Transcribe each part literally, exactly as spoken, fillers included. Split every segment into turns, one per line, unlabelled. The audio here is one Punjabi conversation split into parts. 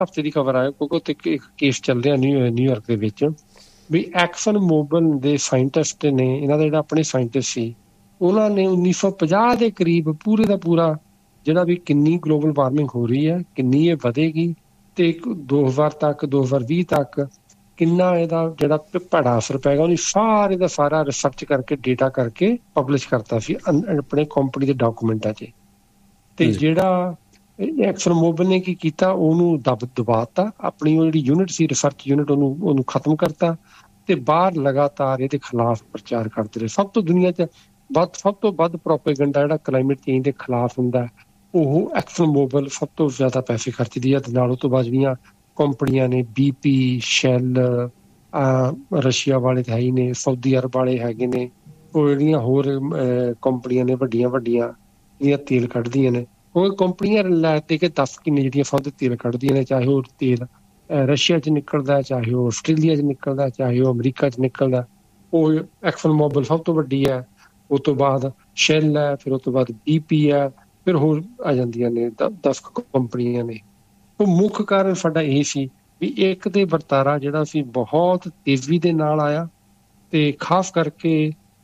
ਹਫ਼ਤੇ ਦੀ ਖਬਰ ਆਇਆ ਕਿਉਂਕਿ ਉੱਥੇ ਇੱਕ ਕੇਸ ਚੱਲ ਰਿਹਾ ਨਿਊ ਨਿਊਯਾਰਕ ਦੇ ਵਿੱਚ ਵੀ ਐਕਸਨ ਮੋਬਿਲ ਦੇ ਸਾਇੰਟਿਸਟ ਨੇ, ਇਹਨਾਂ ਦਾ ਜਿਹੜਾ ਆਪਣੇ ਸਾਇੰਟਿਸਟ ਸੀ, ਉਹਨਾਂ ਨੇ ਉੱਨੀ ਸੌ ਪੰਜਾਹ ਦੇ ਕਰੀਬ ਪੂਰੇ ਦਾ ਪੂਰਾ ਜਿਹੜਾ ਵੀ ਕਿੰਨੀ ਗਲੋਬਲ ਵਾਰਮਿੰਗ ਹੋ ਰਹੀ ਹੈ, ਕਿੰਨੀ ਇਹ ਵਧੇਗੀ ਤੇ ਦੋ ਹਜ਼ਾਰ ਤੱਕ ਦੋ ਹਜ਼ਾਰ ਵੀਹ ਤੱਕ ਕਿੰਨਾ ਇਹਦਾ ਜਿਹੜਾ ਭੈੜਾ ਅਸਰ ਪੈਗਾ, ਉਹਨੇ ਸਾਰੇ ਦਾ ਸਾਰਾ ਰਿਸਰਚ ਕਰਕੇ ਡੇਟਾ ਕਰਕੇ ਪਬਲਿਸ਼ ਕਰਤਾ ਸੀ ਆਪਣੇ ਕੰਪਨੀ ਦੇ ਡਾਕੂਮੈਂਟਾਂ 'ਚ। ਤੇ ਜਿਹੜਾ ਐਕਸਨ ਮੋਬਿਲ ਨੇ ਕੀ ਕੀਤਾ, ਉਹਨੂੰ ਦਬ ਦਬਾਤਾ, ਆਪਣੀ ਉਹ ਜਿਹੜੀ ਯੂਨਿਟ ਸੀ ਰਿਸਰਚ ਯੂਨਿਟ, ਉਹਨੂੰ ਉਹਨੂੰ ਖਤਮ ਕਰਤਾ ਤੇ ਬਾਹਰ ਲਗਾਤਾਰ ਇਹਦੇ ਖਿਲਾਫ ਪ੍ਰਚਾਰ ਕਰਦੇ ਰਹੇ। ਸਭ ਤੋਂ ਦੁਨੀਆ 'ਚ ਵੱਧ ਸਭ ਤੋਂ ਵੱਧ ਪ੍ਰੋਪੇਗੈਂਡਾ ਜਿਹੜਾ ਕਲਾਈਮੇਟ ਚੇਂਜ ਦੇ ਖਿਲਾਫ ਹੁੰਦਾ, ਉਹ ਐਕਸਨ ਮੋਬਿਲ ਸਭ ਤੋਂ ਜ਼ਿਆਦਾ ਪੈਸੇ ਖਰਚਦੀ ਹੈ। ਤੇ ਨਾਲ ਉਹ ਤੋਂ ਬਾਅਦ ਜਿਹੜੀਆਂ ਕੰਪਨੀਆਂ ਨੇ, ਬੀਪੀ, ਸ਼ੈਲ, ਰਸ਼ੀਆ ਵਾਲੇ ਤਾਂ ਹੈ ਹੀ ਨੇ, ਸਾਊਦੀ ਅਰਬ ਵਾਲੇ ਹੈਗੇ ਨੇ, ਉਹ ਜਿਹੜੀਆਂ ਹੋਰ ਕੰਪਨੀਆਂ ਨੇ ਵੱਡੀਆਂ ਵੱਡੀਆਂ ਜਿਹੜੀਆਂ ਤੇਲ ਕੱਢਦੀਆਂ ਨੇ, ਉਹ ਕੰਪਨੀਆਂ ਲੈ ਦੇ ਕੇ ਦੱਸ ਕਿੰਨੇ ਜਿਹੜੀਆਂ ਸਭ ਤੇਲ ਕੱਢਦੀਆਂ ਨੇ, ਚਾਹੇ ਉਹ ਤੇਲ ਰਸ਼ੀਆ 'ਚ ਨਿਕਲਦਾ, ਚਾਹੇ ਉਹ ਆਸਟ੍ਰੇਲੀਆ 'ਚ ਨਿਕਲਦਾ, ਚਾਹੇ ਉਹ ਅਮਰੀਕਾ 'ਚ ਨਿਕਲਦਾ, ਉਹ ਐਕਸਨ ਮੋਬਿਲ ਸਭ ਤੋਂ ਵੱਡੀ ਹੈ। ਉਹ ਤੋਂ ਬਾਅਦ ਸ਼ੈਲ ਹੈ, ਫਿਰ ਉਹ ਤੋਂ ਬਾਅਦ ਬੀਪੀ ਹੈ, ਫਿਰ ਹੋਰ ਆ ਜਾਂਦੀਆਂ ਨੇ ਦਸ ਕੰਪਨੀਆਂ ਨੇ। ਉਹ ਮੁੱਖ ਕਾਰਨ ਸਾਡਾ ਇਹ ਸੀ ਵੀ ਇੱਕ ਤੇ ਵਰਤਾਰਾ ਜਿਹੜਾ ਸੀ ਬਹੁਤ ਤੇਜ਼ੀ ਦੇ ਨਾਲ ਆਇਆ, ਤੇ ਖਾਸ ਕਰਕੇ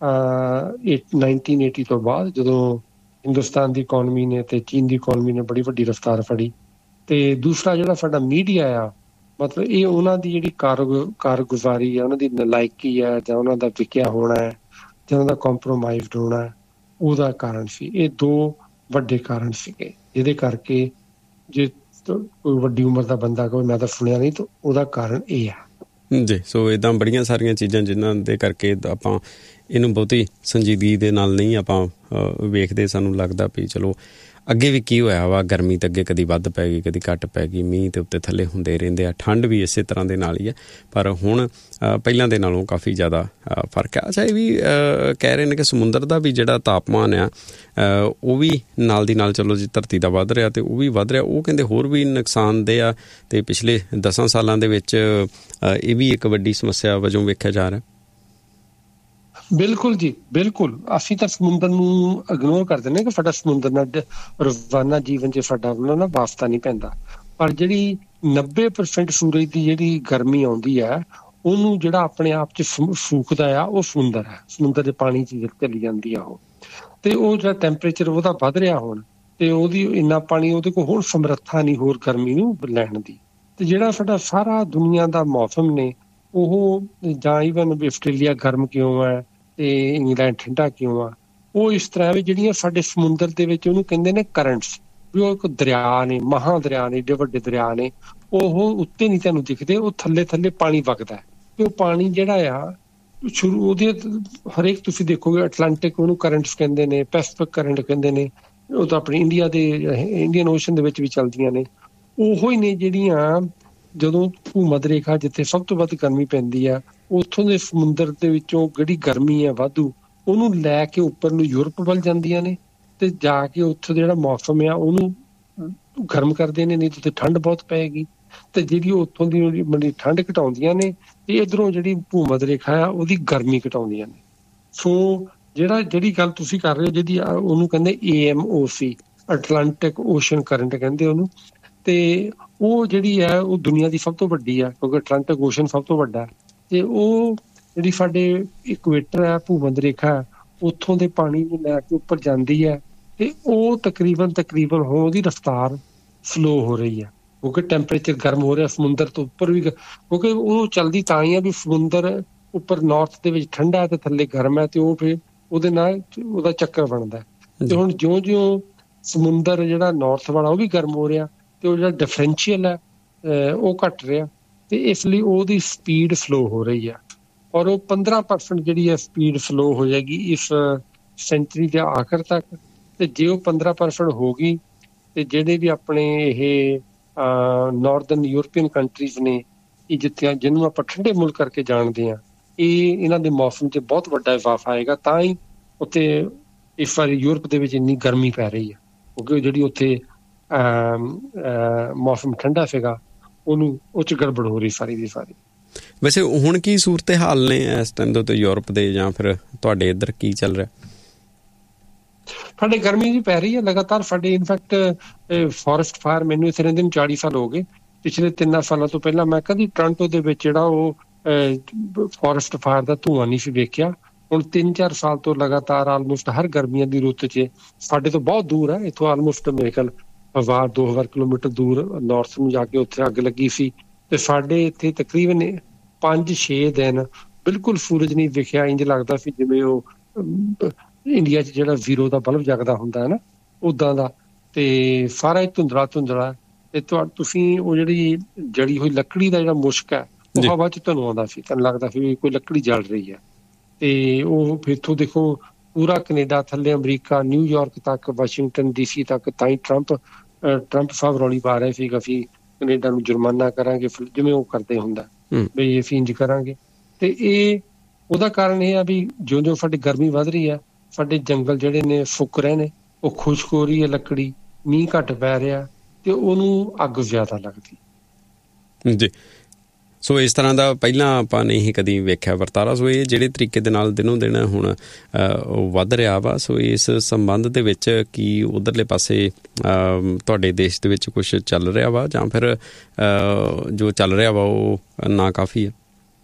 ਨਾਈਨਟੀਨ ਏਟੀ ਤੋਂ ਬਾਅਦ ਜਦੋਂ ਹਿੰਦੁਸਤਾਨ ਦੀ ਇਕੋਨਮੀ ਨੇ ਤੇ ਚੀਨ ਦੀ ਇਕੋਨਮੀ ਨੇ ਬੜੀ ਵੱਡੀ ਰਫਤਾਰ ਫੜੀ। ਤੇ ਦੂਸਰਾ ਜਿਹੜਾ ਸਾਡਾ ਮੀਡੀਆ ਆ, ਮਤਲਬ ਇਹ ਉਹਨਾਂ ਦੀ ਜਿਹੜੀ ਕਾਰ ਕਾਰਗੁਜ਼ਾਰੀ ਹੈ, ਉਹਨਾਂ ਦੀ ਨਲਾਇਕੀ ਹੈ, ਜਾਂ ਉਹਨਾਂ ਦਾ ਵਿਕਿਆ ਹੋਣਾ ਹੈ, ਜਾਂ ਉਹਨਾਂ ਦਾ ਕੰਪਰੋਮਾਈਜ਼ਡ ਹੋਣਾ ਹੈ, ਉਹਦਾ ਕਾਰਨ ਸੀ। ਇਹ ਦੋ ਵੱਡੇ ਕਾਰਨ ਸੀਗੇ ਜਿਹਦੇ ਕਰਕੇ ਜੇ ਕੋਈ ਵੱਡੀ ਉਮਰ ਦਾ ਬੰਦਾ ਕੋਈ ਮੈਂ ਤਾਂ ਸੁਣਿਆ ਨਹੀਂ, ਤਾਂ ਉਹਦਾ ਕਾਰਨ ਇਹ ਹੈ
ਜੀ। ਸੋ ਇੱਦਾਂ ਬੜੀਆਂ ਸਾਰੀਆਂ ਚੀਜ਼ਾਂ ਜਿਨ੍ਹਾਂ ਦੇ ਕਰਕੇ ਆਪਾਂ ਇਹਨੂੰ ਬਹੁਤੀ ਸੰਜੀਦਗੀ ਦੇ ਨਾਲ ਨਹੀਂ ਆਪਾਂ ਵੇਖਦੇ। ਸਾਨੂੰ ਲੱਗਦਾ ਵੀ ਚਲੋ ਅੱਗੇ ਵੀ ਕੀ ਹੋਇਆ ਵਾ, ਗਰਮੀ ਤਾਂ ਅੱਗੇ ਕਦੀ ਵੱਧ ਪੈ ਗਈ, ਕਦੀ ਘੱਟ ਪੈ ਗਈ, ਮੀਂਹ ਤੇ ਉੱਤੇ ਥੱਲੇ ਹੁੰਦੇ ਰਹਿੰਦੇ ਆ, ਠੰਡ ਵੀ ਇਸੇ ਤਰ੍ਹਾਂ ਦੇ ਨਾਲ ਹੀ ਹੈ, ਪਰ ਹੁਣ ਪਹਿਲਾਂ ਦੇ ਨਾਲੋਂ ਕਾਫੀ ਜ਼ਿਆਦਾ ਫਰਕ ਆ। ਅੱਛਾ, ਇਹ ਵੀ ਕਹਿ ਰਹੇ ਨੇ ਕਿ ਸਮੁੰਦਰ ਦਾ ਵੀ ਜਿਹੜਾ ਤਾਪਮਾਨ ਆ ਉਹ ਵੀ ਨਾਲ ਦੀ ਨਾਲ ਚਲੋ ਜੀ ਧਰਤੀ ਦਾ ਵੱਧ ਰਿਹਾ ਤੇ ਉਹ ਵੀ ਵੱਧ ਰਿਹਾ, ਉਹ ਕਹਿੰਦੇ ਹੋਰ ਵੀ ਨੁਕਸਾਨਦੇਹ ਆ, ਤੇ ਪਿਛਲੇ ਦਸਾਂ ਸਾਲਾਂ ਦੇ ਵਿੱਚ ਇਹ ਵੀ ਇੱਕ ਵੱਡੀ ਸਮੱਸਿਆ ਵਜੋਂ ਵੇਖਿਆ ਜਾ ਰਿਹਾ।
ਬਿਲਕੁਲ ਜੀ, ਬਿਲਕੁਲ। ਅਸੀਂ ਤਾਂ ਸਮੁੰਦਰ ਨੂੰ ਇਗਨੋਰ ਕਰ ਦਿੰਦੇ ਕਿ ਸਾਡਾ ਸਮੁੰਦਰ ਨਾਲ ਰੋਜ਼ਾਨਾ ਜੀਵਨ 'ਚ ਸਾਡਾ ਉਹਨਾਂ ਨਾਲ ਵਾਸਤਾ ਨਹੀਂ ਪੈਂਦਾ, ਪਰ ਜਿਹੜੀ ਨੱਬੇ ਪਰਸੈਂਟ ਸੂਰਜ ਦੀ ਜਿਹੜੀ ਗਰਮੀ ਆਉਂਦੀ ਹੈ, ਉਹਨੂੰ ਜਿਹੜਾ ਆਪਣੇ ਆਪ 'ਚ ਫੂਕਦਾ ਆ ਉਹ ਸਮੁੰਦਰ ਹੈ। ਸਮੁੰਦਰ ਦੇ ਪਾਣੀ 'ਚ ਚਲੀ ਜਾਂਦੀ ਆ ਉਹ, ਤੇ ਉਹ ਜਿਹੜਾ ਟੈਂਪਰੇਚਰ ਉਹਦਾ ਵੱਧ ਰਿਹਾ ਹੁਣ, ਤੇ ਉਹਦੀ ਇੰਨਾ ਪਾਣੀ ਉਹਦੇ ਕੋਲ ਹੋਰ ਸਮਰੱਥਾ ਨਹੀਂ ਹੋਰ ਗਰਮੀ ਨੂੰ ਲੈਣ ਦੀ। ਤੇ ਜਿਹੜਾ ਸਾਡਾ ਸਾਰਾ ਦੁਨੀਆ ਦਾ ਮੌਸਮ ਨੇ, ਉਹ ਜਾਂ ਈਵਨ ਵੀ ਆਸਟ੍ਰੇਲੀਆ ਗਰਮ ਕਿਉਂ ਹੈ ਤੇ ਇੰਗਲੈਂਡ ਠੰਡਾ ਕਿਉਂ ਆ, ਉਹ ਇਸ ਤਰ੍ਹਾਂ ਵੀ ਜਿਹੜੀਆਂ ਸਾਡੇ ਸਮੁੰਦਰ ਦੇ ਵਿੱਚ ਉਹਨੂੰ ਕਹਿੰਦੇ ਨੇ ਕਰੰਟਸ, ਵੀ ਉਹ ਇੱਕ ਦਰਿਆ ਨੇ, ਮਹਾਂ ਦਰਿਆ ਨੇ, ਏਡੇ ਵੱਡੇ ਦਰਿਆ ਨੇ, ਉਹ ਉੱਤੇ ਨਹੀਂ ਤੁਹਾਨੂੰ ਦਿਖਦੇ, ਉਹ ਥੱਲੇ ਥੱਲੇ ਪਾਣੀ ਵਗਦਾ। ਤੇ ਉਹ ਪਾਣੀ ਜਿਹੜਾ ਆ ਸ਼ੁਰੂ ਉਹਦੇ ਹਰੇਕ ਤੁਸੀਂ ਦੇਖੋਗੇ ਅਟਲਾਂਟਿਕ ਉਹਨੂੰ ਕਰੰਟਸ ਕਹਿੰਦੇ ਨੇ, ਪੈਸੀਫਿਕ ਕਰੰਟ ਕਹਿੰਦੇ ਨੇ, ਉਹ ਤਾਂ ਆਪਣੀ ਇੰਡੀਆ ਦੇ ਇੰਡੀਅਨ ਓਸ਼ਨ ਦੇ ਵਿੱਚ ਵੀ ਚੱਲਦੀਆਂ ਨੇ। ਉਹੋ ਹੀ ਨੇ ਜਿਹੜੀਆਂ ਜਦੋਂ ਭੂ-ਮੱਧ ਰੇਖਾ ਜਿੱਥੇ ਸਭ ਤੋਂ ਵੱਧ ਗਰਮੀ ਪੈਂਦੀ ਆ, ਉੱਥੋਂ ਦੇ ਸਮੁੰਦਰ ਦੇ ਵਿੱਚੋਂ ਜਿਹੜੀ ਗਰਮੀ ਆ ਵਾਧੂ, ਉਹਨੂੰ ਲੈ ਕੇ ਉੱਪਰ ਨੂੰ ਯੂਰਪ ਵੱਲ ਜਾਂਦੀਆਂ ਨੇ, ਤੇ ਜਾ ਕੇ ਉੱਥੋਂ ਜਿਹੜਾ ਮੌਸਮ ਆ ਉਹਨੂੰ ਗਰਮ ਕਰਦੇ ਨੇ, ਨਹੀਂ ਤਾਂ ਠੰਡ ਬਹੁਤ ਪਏਗੀ। ਤੇ ਜਿਹੜੀ ਉੱਥੋਂ ਦੀ ਮਤਲਬ ਠੰਡ ਘਟਾਉਂਦੀਆਂ ਨੇ, ਤੇ ਇੱਧਰੋਂ ਜਿਹੜੀ ਭੂ-ਮੱਧ ਰੇਖਾ ਆ ਉਹਦੀ ਗਰਮੀ ਘਟਾਉਂਦੀਆਂ ਨੇ। ਸੋ ਜਿਹੜਾ ਜਿਹੜੀ ਗੱਲ ਤੁਸੀਂ ਕਰ ਰਹੇ ਹੋ, ਜਿਹਦੀ ਉਹਨੂੰ ਕਹਿੰਦੇ A M O C, Atlantic ocean current ਕਹਿੰਦੇ ਉਹਨੂੰ, ਤੇ ਉਹ ਜਿਹੜੀ ਹੈ ਉਹ ਦੁਨੀਆ ਦੀ ਸਭ ਤੋਂ ਵੱਡੀ ਆ, ਕਿਉਂਕਿ ਅਟਲਾਂਟਿਕ ਓਸ਼ਨ ਸਭ ਤੋਂ ਵੱਡਾ। ਤੇ ਉਹ ਜਿਹੜੀ ਸਾਡੇ ਇਕੁਏਟਰ ਹੈ, ਭੂ-ਮੱਧ ਰੇਖਾ, ਉੱਥੋਂ ਦੇ ਪਾਣੀ ਨੂੰ ਲੈ ਕੇ ਉੱਪਰ ਜਾਂਦੀ ਹੈ, ਤੇ ਉਹ ਤਕਰੀਬਨ ਤਕਰੀਬਨ ਹੁਣ ਉਹਦੀ ਰਫਤਾਰ ਸਲੋ ਹੋ ਰਹੀ ਹੈ, ਕਿਉਂਕਿ ਟੈਂਪਰੇਚਰ ਗਰਮ ਹੋ ਰਿਹਾ ਸਮੁੰਦਰ ਤੋਂ ਉੱਪਰ ਵੀ, ਕਿਉਂਕਿ ਉਹ ਚੱਲਦੀ ਤਾਂ ਹੀ ਆ ਵੀ ਸਮੁੰਦਰ ਉੱਪਰ ਨਾਰਥ ਦੇ ਵਿੱਚ ਠੰਡਾ ਹੈ ਤੇ ਥੱਲੇ ਗਰਮ ਹੈ, ਤੇ ਉਹ ਫਿਰ ਉਹਦੇ ਨਾਲ ਉਹਦਾ ਚੱਕਰ ਬਣਦਾ। ਤੇ ਹੁਣ ਜਿਉਂ ਜਿਉਂ ਸਮੁੰਦਰ ਜਿਹੜਾ ਨਾਰਥ ਵਾਲਾ ਉਹ ਵੀ ਗਰਮ ਹੋ ਰਿਹਾ, ਤੇ ਉਹ ਜਿਹੜਾ ਡਿਫਰੈਂਸ਼ੀਅਲ ਹੈ ਉਹ ਘੱਟ ਰਿਹਾ, ਤੇ ਇਸ ਲਈ ਉਹਦੀ ਸਪੀਡ ਸਲੋ ਹੋ ਰਹੀ ਹੈ। ਔਰ ਉਹ ਪੰਦਰਾਂ ਪਰਸੈਂਟ ਜਿਹੜੀ ਹੈ ਸਪੀਡ ਸਲੋ ਹੋ ਜਾਏਗੀ ਇਸ ਸੈਂਚੁਰੀ ਦੇ ਆਖਰ ਤੱਕ। ਤੇ ਜੇ ਉਹ ਪੰਦਰਾਂ ਪਰਸੈਂਟ ਹੋ ਗਈ, ਤੇ ਜਿਹੜੇ ਵੀ ਆਪਣੇ ਇਹ ਨਾਰਦਰਨ ਯੂਰਪੀਅਨ ਕੰਟਰੀਜ਼ ਨੇ, ਇਹ ਜਿੱਥੇ ਜਿਹਨੂੰ ਆਪਾਂ ਠੰਡੇ ਮੁਲਕ ਕਰਕੇ ਜਾਣਦੇ ਹਾਂ, ਇਹ ਇਹਨਾਂ ਦੇ ਮੌਸਮ 'ਚ ਬਹੁਤ ਵੱਡਾ ਇਜ਼ਾਫਾ ਆਏਗਾ। ਤਾਂ ਹੀ ਉੱਥੇ ਇਸ ਵਾਰੀ ਯੂਰਪ ਦੇ ਵਿੱਚ ਇੰਨੀ ਗਰਮੀ ਪੈ ਰਹੀ ਹੈ, ਕਿਉਂਕਿ ਜਿਹੜੀ ਉੱਥੇ ਮੌਸਮ ਠੰਡਾ ਸੀਗਾ ਉਹਨੂੰ ਉਹ 'ਚ ਗੜਬੜ ਹੋ ਰਹੀ ਸਾਰੀ ਦੀ ਸਾਰੀ।
ਵੈਸੇ ਹੁਣ ਕੀ ਸੂਰਤ ਹਾਲ ਨੇ ਇਸ ਟਾਈਮ ਦੇ ਉੱਤੇ ਯੂਰਪ ਦੇ, ਜਾਂ ਫਿਰ ਤੁਹਾਡੇ ਇੱਧਰ ਕੀ ਚੱਲ ਰਿਹਾ?
ਸਾਡੇ ਗਰਮੀ ਜੀ ਪੈ ਰਹੀ ਹੈ ਲਗਾਤਾਰ। ਸਾਡੇ ਇਨਫੈਕਟ ਫੋਰੈਸਟ ਫਾਇਰ, ਮੈਨੂੰ ਇੱਥੇ ਰਹਿੰਦੇ ਨੂੰ ਚਾਲੀ ਸਾਲ ਹੋ ਗਏ, ਪਿਛਲੇ ਤਿੰਨਾਂ ਸਾਲਾਂ ਤੋਂ ਪਹਿਲਾਂ ਮੈਂ ਕਦੀ ਟੋਰਾਂਟੋ ਦੇ ਵਿੱਚ ਜਿਹੜਾ ਉਹ ਫੋਰੈਸਟ ਫਾਇਰ ਦਾ ਧੂੰਆਂ ਨਹੀਂ ਸੀ ਵੇਖਿਆ। ਹੁਣ ਤਿੰਨ ਚਾਰ ਸਾਲ ਤੋਂ ਲਗਾਤਾਰ ਆਲਮੋਸਟ ਹਰ ਗਰਮੀਆਂ ਦੀ ਰੁੱਤ 'ਚ, ਸਾਡੇ ਤੋਂ ਬਹੁਤ ਦੂਰ ਹੈ ਇੱਥੋਂ, ਆਲਮੋਸਟ ਮੇਰੇ ਖਿਆਲ ਹਜ਼ਾਰ ਦੋ ਹਜ਼ਾਰ ਕਿਲੋਮੀਟਰ ਦੂਰ ਨਾਰਥ ਨੂੰ ਜਾ ਕੇ ਉੱਥੇ ਅੱਗ ਲੱਗੀ ਸੀ। ਤੇ ਸਾਡੇ ਇੱਥੇ ਤਕਰੀਬਨ ਪੰਜ ਛੇ ਦਿਨ ਬਿਲਕੁਲ ਸੂਰਜ ਨਹੀਂ ਦਿਖਿਆ। ਇੰਝ ਲੱਗਦਾ ਸੀ ਜਿਵੇਂ ਉਹ ਇੰਡੀਆ 'ਚ ਜਿਹੜਾ ਜ਼ੀਰੋ ਦਾ ਬਲਬ ਜਗਦਾ ਹੁੰਦਾ ਹੈ ਨਾ, ਉੱਦਾਂ ਦਾ। ਤੇ ਸਾਰਾ ਹੀ ਧੁੰਦਲਾ ਧੁੰਦਲਾ। ਤੇ ਤੁਸੀਂ ਉਹ ਜਿਹੜੀ ਜੜੀ ਹੋਈ ਲੱਕੜੀ ਦਾ ਜਿਹੜਾ ਮੁਸ਼ਕ ਹੈ ਉਹ ਹਵਾ 'ਚ ਤੁਹਾਨੂੰ ਆਉਂਦਾ ਸੀ, ਤੁਹਾਨੂੰ ਲੱਗਦਾ ਸੀ ਵੀ ਕੋਈ ਲੱਕੜੀ ਜਲ ਰਹੀ ਹੈ। ਤੇ ਉਹ ਇੱਥੋਂ ਦੇਖੋ ਪੂਰਾ ਕੈਨੇਡਾ ਥੱਲੇ, ਅਮਰੀਕਾ, ਨਿਊਯਾਰਕ ਤੱਕ, ਵਾਸ਼ਿੰਗਟਨ ਡੀ ਸੀ ਤੱਕ। ਤਾਂ ਹੀ ਟਰੰਪ ਟਰੰਪ ਸਾਹਿਬ ਰੌਲੀ ਪਾ ਰਹੇ ਸੀ ਕਿ ਅਸੀਂ ਕੈਨੇਡਾ ਨੂੰ ਜੁਰਮਾਨਾ ਕਰਾਂਗੇ, ਜਿਵੇਂ ਉਹ ਕਰਦੇ ਹੁੰਦਾ ਵੀ ਅਸੀਂ ਇੰਝ ਕਰਾਂਗੇ। ਤੇ ਇਹ ਉਹਦਾ ਕਾਰਨ ਇਹ ਆ ਵੀ ਜਿਉਂ ਜਿਉਂ ਸਾਡੀ ਗਰਮੀ ਵੱਧ ਰਹੀ ਹੈ, ਸਾਡੇ ਜੰਗਲ ਜਿਹੜੇ ਨੇ ਸੁੱਕ ਰਹੇ ਨੇ, ਉਹ ਖੁਸ਼ਕ ਹੋ ਰਹੀ ਹੈ ਲੱਕੜੀ, ਮੀਂਹ ਘੱਟ ਪੈ ਰਿਹਾ ਤੇ ਉਹਨੂੰ ਅੱਗ ਜ਼ਿਆਦਾ ਲੱਗਦੀ
ਜੀ। ਸੋ ਇਸ ਤਰ੍ਹਾਂ ਦਾ ਪਹਿਲਾਂ ਆਪਾਂ ਨਹੀਂ ਕਦੀ ਵੇਖਿਆ ਵਰਤਾਰਾ। ਸੋ ਇਹ ਜਿਹੜੇ ਤਰੀਕੇ ਦੇ ਨਾਲ ਦਿਨੋਂ ਦਿਨ ਹੁਣ ਉਹ ਵੱਧ ਰਿਹਾ ਵਾ, ਸੋ ਇਸ ਸੰਬੰਧ ਦੇ ਵਿੱਚ ਕੀ ਉੱਧਰਲੇ ਪਾਸੇ ਤੁਹਾਡੇ ਦੇਸ਼ ਦੇ ਵਿੱਚ ਕੁਛ ਚੱਲ ਰਿਹਾ ਵਾ, ਜਾਂ ਫਿਰ ਜੋ ਚੱਲ ਰਿਹਾ ਵਾ ਉਹ ਨਾ ਕਾਫੀ ਹੈ?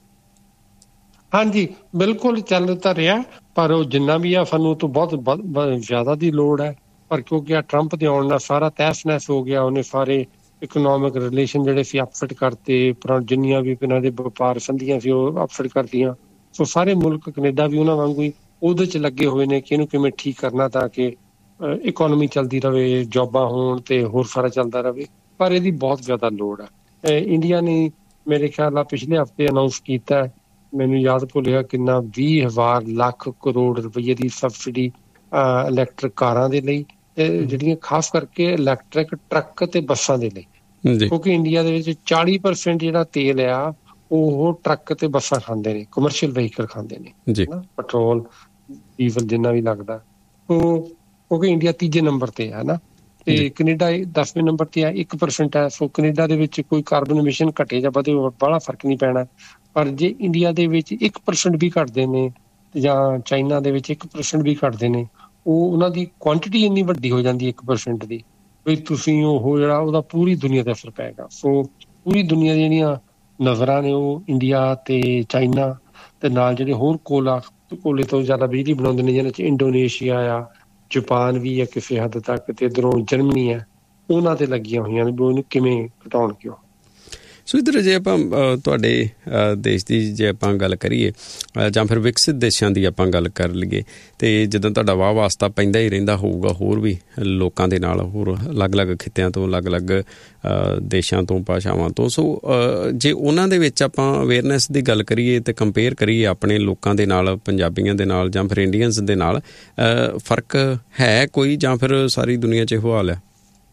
ਹਾਂਜੀ, ਬਿਲਕੁਲ ਚੱਲ ਤਾਂ ਰਿਹਾ, ਪਰ ਉਹ ਜਿੰਨਾ ਵੀ ਆ ਸਾਨੂੰ ਤੋਂ ਬਹੁਤ ਜ਼ਿਆਦਾ ਦੀ ਲੋੜ ਹੈ। ਪਰ ਕਿਉਂਕਿ ਆ ਟਰੰਪ ਦੇ ਆਉਣ ਨਾਲ ਸਾਰਾ ਤਹਿਸ ਨਹਿਸ ਹੋ ਗਿਆ। ਉਹਨੇ ਸਾਰੇ ਇਕਨੋਮਿਕ ਰਿਲੇਸ਼ਨ ਜਿਹੜੇ ਸੀ ਅਪਸੈਟ ਕਰਤੇ, ਜਿੰਨੀਆਂ ਵੀ ਇਹਨਾਂ ਦੇ ਵਪਾਰ ਸੰਧੀਆਂ ਸੀ ਉਹ ਅਪਸੈਟ ਕਰਤੀਆਂ। ਸੋ ਸਾਰੇ ਮੁਲਕ, ਕੈਨੇਡਾ ਵੀ ਉਹਨਾਂ ਵਾਂਗੂ ਹੀ ਉਹਦੇ 'ਚ ਲੱਗੇ ਹੋਏ ਨੇ ਕਿ ਇਹਨੂੰ ਕਿਵੇਂ ਠੀਕ ਕਰਨਾ ਤਾਂ ਕਿ ਇਕੋਨਮੀ ਚੱਲਦੀ ਰਹੇ, ਜੋਬਾਂ ਹੋਣ ਤੇ ਹੋਰ ਸਾਰਾ ਚੱਲਦਾ ਰਹੇ। ਪਰ ਇਹਦੀ ਬਹੁਤ ਜ਼ਿਆਦਾ ਲੋੜ ਹੈ। ਇੰਡੀਆ ਨੇ ਮੇਰੇ ਖਿਆਲ ਨਾਲ ਪਿਛਲੇ ਹਫ਼ਤੇ ਅਨਾਊਂਸ ਕੀਤਾ, ਮੈਨੂੰ ਯਾਦ ਭੁੱਲਿਆ ਕਿੰਨਾ, ਵੀਹ ਹਜ਼ਾਰ ਲੱਖ ਕਰੋੜ ਰੁਪਈਏ ਦੀ ਸਬਸਿਡੀ ਇਲੈਕਟ੍ਰਿਕ ਕਾਰਾਂ ਦੇ ਲਈ, ਜਿਹੜੀਆਂ ਖਾਸ ਕਰਕੇ ਇਲੈਕਟ੍ਰਿਕ ਟਰੱਕ ਤੇ ਬੱਸਾਂ ਦੇ ਲਈ। ਕਿਉਂਕਿ ਇੰਡੀਆ ਦੇ ਵਿੱਚ ਚਾਲੀ ਪਰਸੈਂਟ ਜਿਹੜਾ ਤੇਲ ਆ ਉਹ ਟਰੱਕ ਤੇ ਬੱਸਾਂ ਖਾਂਦੇ ਨੇ, ਕਮਰਸ਼ੀਅਲ ਵਹੀਕਲ ਖਾਂਦੇ ਨੇ, ਪੈਟਰੋਲ ਡੀਜ਼ਲ ਜਿੰਨਾ ਵੀ ਲੱਗਦਾ। ਉਹ ਕਿਉਂਕਿ ਇੰਡੀਆ ਤੀਜੇ ਨੰਬਰ ਤੇ ਹੈ ਨਾ, ਤੇ ਕੈਨੇਡਾ ਦਸਵੇਂ ਨੰਬਰ ਤੇ ਹੈ, ਇੱਕ ਪਰਸੈਂਟ ਹੈ। ਸੋ ਕੈਨੇਡਾ ਦੇ ਵਿੱਚ ਕੋਈ ਕਾਰਬਨ ਐਮਿਸ਼ਨ ਘਟੇ ਜਾਂ ਵਧੇ ਬੜਾ ਫਰਕ ਨਹੀਂ ਪੈਣਾ। ਪਰ ਜੇ ਇੰਡੀਆ ਦੇ ਵਿੱਚ ਇੱਕ ਪਰਸੈਂਟ ਵੀ ਘਟਦੇ ਨੇ ਜਾਂ ਚਾਈਨਾ ਦੇ ਵਿੱਚ ਇੱਕ ਪਰਸੈਂਟ ਵੀ ਘਟਦੇ ਨੇ, ਉਹ ਉਹਨਾਂ ਦੀ ਕੁਆਂਟੀਟੀ ਇੰਨੀ ਵੱਡੀ ਹੋ ਜਾਂਦੀ ਹੈ ਇੱਕ ਪਰਸੈਂਟ ਦੀ, ਵੀ ਤੁਸੀਂ ਉਹ ਜਿਹੜਾ ਉਹਦਾ ਪੂਰੀ ਦੁਨੀਆ ਤੇ ਅਸਰ ਪਏਗਾ। ਸੋ ਪੂਰੀ ਦੁਨੀਆ ਦੀਆਂ ਜਿਹੜੀਆਂ ਨਜ਼ਰਾਂ ਨੇ ਉਹ ਇੰਡੀਆ ਤੇ ਚਾਈਨਾ ਤੇ ਨਾਲ ਜਿਹੜੇ ਹੋਰ ਕੋਲਾ ਕੋਲੇ ਤੋਂ ਜ਼ਿਆਦਾ ਬਿਜਲੀ ਬਣਾਉਂਦੇ ਨੇ, ਜਿਹਨਾਂ 'ਚ ਇੰਡੋਨੇਸ਼ੀਆ ਆ, ਜਾਪਾਨ ਵੀ ਹੈ ਕਿਸੇ ਹੱਦ ਤੱਕ, ਤੇ ਇੱਧਰੋਂ ਜਰਮਨੀ ਹੈ, ਉਹਨਾਂ ਤੇ ਲੱਗੀਆਂ ਹੋਈਆਂ ਨੇ ਵੀ ਉਹਨੂੰ ਕਿਵੇਂ ਘਟਾਉਣ ਕਿਉਂ।
ਸੋ ਇੱਧਰ ਜੇ ਆਪਾਂ ਤੁਹਾਡੇ ਦੇਸ਼ ਦੀ ਜੇ ਆਪਾਂ ਗੱਲ ਕਰੀਏ ਜਾਂ ਫਿਰ ਵਿਕਸਿਤ ਦੇਸ਼ਾਂ ਦੀ ਆਪਾਂ ਗੱਲ ਕਰ ਲਈਏ, ਅਤੇ ਜਦੋਂ ਤੁਹਾਡਾ ਵਾਹ ਵਾਸਤਾ ਪੈਂਦਾ ਹੀ ਰਹਿੰਦਾ ਹੋਊਗਾ ਹੋਰ ਵੀ ਲੋਕਾਂ ਦੇ ਨਾਲ, ਹੋਰ ਅਲੱਗ-ਅਲੱਗ ਖਿੱਤਿਆਂ ਤੋਂ, ਅਲੱਗ-ਅਲੱਗ ਦੇਸ਼ਾਂ ਤੋਂ, ਭਾਸ਼ਾਵਾਂ ਤੋਂ। ਸੋ ਜੇ ਉਹਨਾਂ ਦੇ ਵਿੱਚ ਆਪਾਂ ਅਵੇਅਰਨੈਸ ਦੀ ਗੱਲ ਕਰੀਏ ਅਤੇ ਕੰਪੇਅਰ ਕਰੀਏ ਆਪਣੇ ਲੋਕਾਂ ਦੇ ਨਾਲ, ਪੰਜਾਬੀਆਂ ਦੇ ਨਾਲ ਜਾਂ ਫਿਰ ਇੰਡੀਅਨਸ ਦੇ ਨਾਲ, ਫਰਕ ਹੈ ਕੋਈ ਜਾਂ ਫਿਰ ਸਾਰੀ ਦੁਨੀਆ 'ਚ ਇਹੋ ਹਾਲ ਹੈ?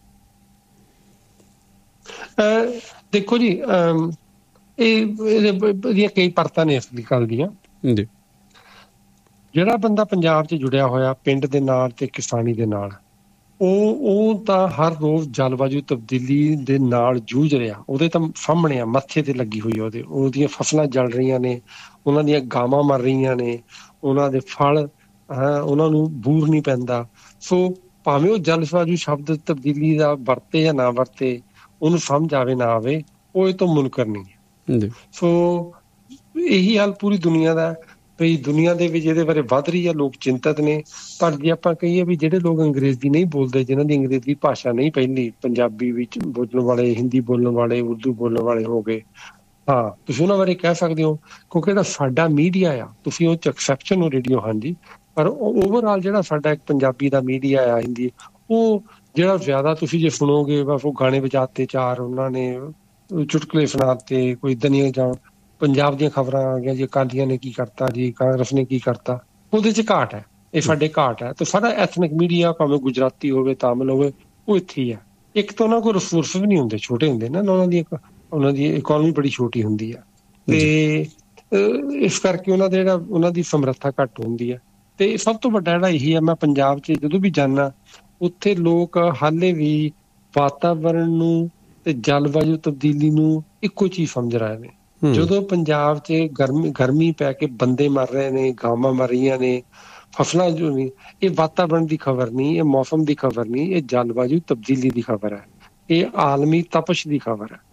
ਦੇਖੋ ਜੀ, ਇਹ ਇਹਦੀਆਂ ਕਈ ਪਰਤਾਂ ਨੇ ਇਸ ਗੱਲ ਦੀਆਂ। ਜਿਹੜਾ ਬੰਦਾ ਪੰਜਾਬ 'ਚ ਜੁੜਿਆ ਹੋਇਆ ਪਿੰਡ ਦੇ ਨਾਲ ਤੇ ਕਿਸਾਨੀ ਦੇ ਨਾਲ, ਉਹ ਉਹ ਤਾਂ ਹਰ ਰੋਜ਼ ਜਲਵਾਯੂ ਤਬਦੀਲੀ ਦੇ ਨਾਲ ਜੂਝ ਰਿਹਾ। ਉਹਦੇ ਤਾਂ ਸਾਹਮਣੇ ਆ, ਮੱਥੇ ਤੇ ਲੱਗੀ ਹੋਈ ਉਹਦੇ, ਉਹਦੀਆਂ ਫਸਲਾਂ ਜਲ ਰਹੀਆਂ ਨੇ, ਉਹਨਾਂ ਦੀਆਂ ਗਾਵਾਂ ਮਰ ਰਹੀਆਂ ਨੇ, ਉਹਨਾਂ ਦੇ ਫਲ ਹਾਂ ਉਹਨਾਂ ਨੂੰ ਬੂਰ ਨਹੀਂ ਪੈਂਦਾ। ਸੋ ਭਾਵੇਂ ਉਹ ਜਲਵਾਯੂ ਸ਼ਬਦ ਤਬਦੀਲੀ ਦਾ ਵਰਤੇ ਜਾਂ ਨਾ ਵਰਤੇ, ਉਹਨੂੰ ਸਮਝ ਆਵੇ ਨਾ ਆਵੇ, ਉਹ ਇਹ ਤੋਂ ਮੁਨਕਰ ਨਹੀਂ ਹੈ। ਸੋ ਇਹੀ ਹਾਲ ਪੂਰੀ ਦੁਨੀਆ ਦਾ, ਵੀ ਦੁਨੀਆ ਦੇ ਵਿੱਚ ਇਹਦੇ ਬਾਰੇ ਵੱਧ ਰਹੀ ਹੈ, ਲੋਕ ਚਿੰਤਤ ਨੇ। ਪਰ ਜੇ ਆਪਾਂ ਕਹੀਏ ਵੀ ਜਿਹੜੇ ਲੋਕ ਅੰਗਰੇਜ਼ੀ ਨਹੀਂ ਬੋਲਦੇ, ਜਿਹਨਾਂ ਦੀ ਅੰਗਰੇਜ਼ੀ ਭਾਸ਼ਾ ਨਹੀਂ ਪਹਿਲੀ, ਪੰਜਾਬੀ ਵਿੱਚ ਬੋਲਣ ਵਾਲੇ, ਹਿੰਦੀ ਬੋਲਣ ਵਾਲੇ, ਉਰਦੂ ਬੋਲਣ ਵਾਲੇ ਹੋ ਗਏ, ਹਾਂ ਤੁਸੀਂ ਉਹਨਾਂ ਬਾਰੇ ਕਹਿ ਸਕਦੇ ਹੋ। ਕਿਉਂਕਿ ਜਿਹੜਾ ਸਾਡਾ ਮੀਡੀਆ ਆ, ਤੁਸੀਂ ਉਹ 'ਚ ਐਕਸੈਪਸ਼ਨ ਹੋ ਰੇਡੀਓ, ਹਾਂਜੀ, ਪਰ ਓਵਰਆਲ ਜਿਹੜਾ ਸਾਡਾ ਇੱਕ ਪੰਜਾਬੀ ਦਾ ਮੀਡੀਆ ਆ, ਹਿੰਦੀ, ਉਹ ਜਿਹੜਾ ਜ਼ਿਆਦਾ ਤੁਸੀਂ ਜੇ ਸੁਣੋਗੇ ਬਸ ਉਹ ਗਾਣੇ ਵਜਾਤੇ ਚਾਰ, ਉਹਨਾਂ ਨੇ ਚੁਟਕਲੇ ਸੁਣਾਤੇ, ਕੋਈ ਇੱਦਾਂ ਦੀਆਂ, ਜਾਂ ਪੰਜਾਬ ਦੀਆਂ ਖਬਰਾਂ ਆ ਗਈਆਂ ਜੀ, ਅਕਾਲੀਆਂ ਨੇ ਕੀ ਕਰਤਾ ਜੀ, ਕਾਂਗਰਸ ਨੇ ਕੀ ਕਰਤਾ, ਉਹਦੇ 'ਚ ਘਾਟ ਹੈ। ਇਹ ਸਾਡੇ ਘਾਟ ਹੈ। ਤੇ ਸਾਡਾ ਐਥਨਿਕ ਮੀਡੀਆ ਭਾਵੇਂ ਗੁਜਰਾਤੀ ਹੋਵੇ, ਤਾਮਿਲ ਹੋਵੇ, ਉਹ ਇੱਥੇ ਹੀ ਆ। ਇੱਕ ਤਾਂ ਉਹਨਾਂ ਕੋਲ ਰਿਸੋਰਸ ਵੀ ਨਹੀਂ ਹੁੰਦੇ, ਛੋਟੇ ਹੁੰਦੇ ਨਾ ਉਹਨਾਂ ਦੀ, ਉਹਨਾਂ ਦੀ ਇਕੋਨਮੀ ਬੜੀ ਛੋਟੀ ਹੁੰਦੀ ਆ, ਤੇ ਇਸ ਕਰਕੇ ਉਹਨਾਂ ਦੇ ਜਿਹੜਾ ਉਹਨਾਂ ਦੀ ਸਮਰੱਥਾ ਘੱਟ ਹੁੰਦੀ ਆ। ਤੇ ਸਭ ਤੋਂ ਵੱਡਾ ਜਿਹੜਾ ਇਹੀ ਆ, ਮੈਂ ਪੰਜਾਬ 'ਚ ਜਦੋਂ ਵੀ ਜਾਂਦਾ ਉੱਥੇ ਲੋਕ ਹਾਲੇ ਵੀ ਵਾਤਾਵਰਨ ਨੂੰ ਤੇ ਜਲਵਾਯੂ ਤਬਦੀਲੀ ਨੂੰ ਇੱਕੋ ਚੀਜ਼ ਸਮਝ ਰਹੇ ਨੇ। ਜਦੋਂ ਪੰਜਾਬ 'ਚ ਗਰਮੀ ਗਰਮੀ ਪੈ ਕੇ ਬੰਦੇ ਮਰ ਰਹੇ ਨੇ, ਗਾਵਾਂ ਮਰ ਰਹੀਆਂ ਨੇ, ਫਸਲਾਂ ਜੋ ਨੇ, ਇਹ ਵਾਤਾਵਰਨ ਦੀ ਖਬਰ ਨਹੀਂ, ਇਹ ਮੌਸਮ ਦੀ ਖਬਰ ਨਹੀਂ, ਇਹ ਜਲਵਾਯੂ ਤਬਦੀਲੀ ਦੀ ਖਬਰ ਹੈ, ਇਹ ਆਲਮੀ ਤਪਸ਼ ਦੀ ਖਬਰ ਹੈ।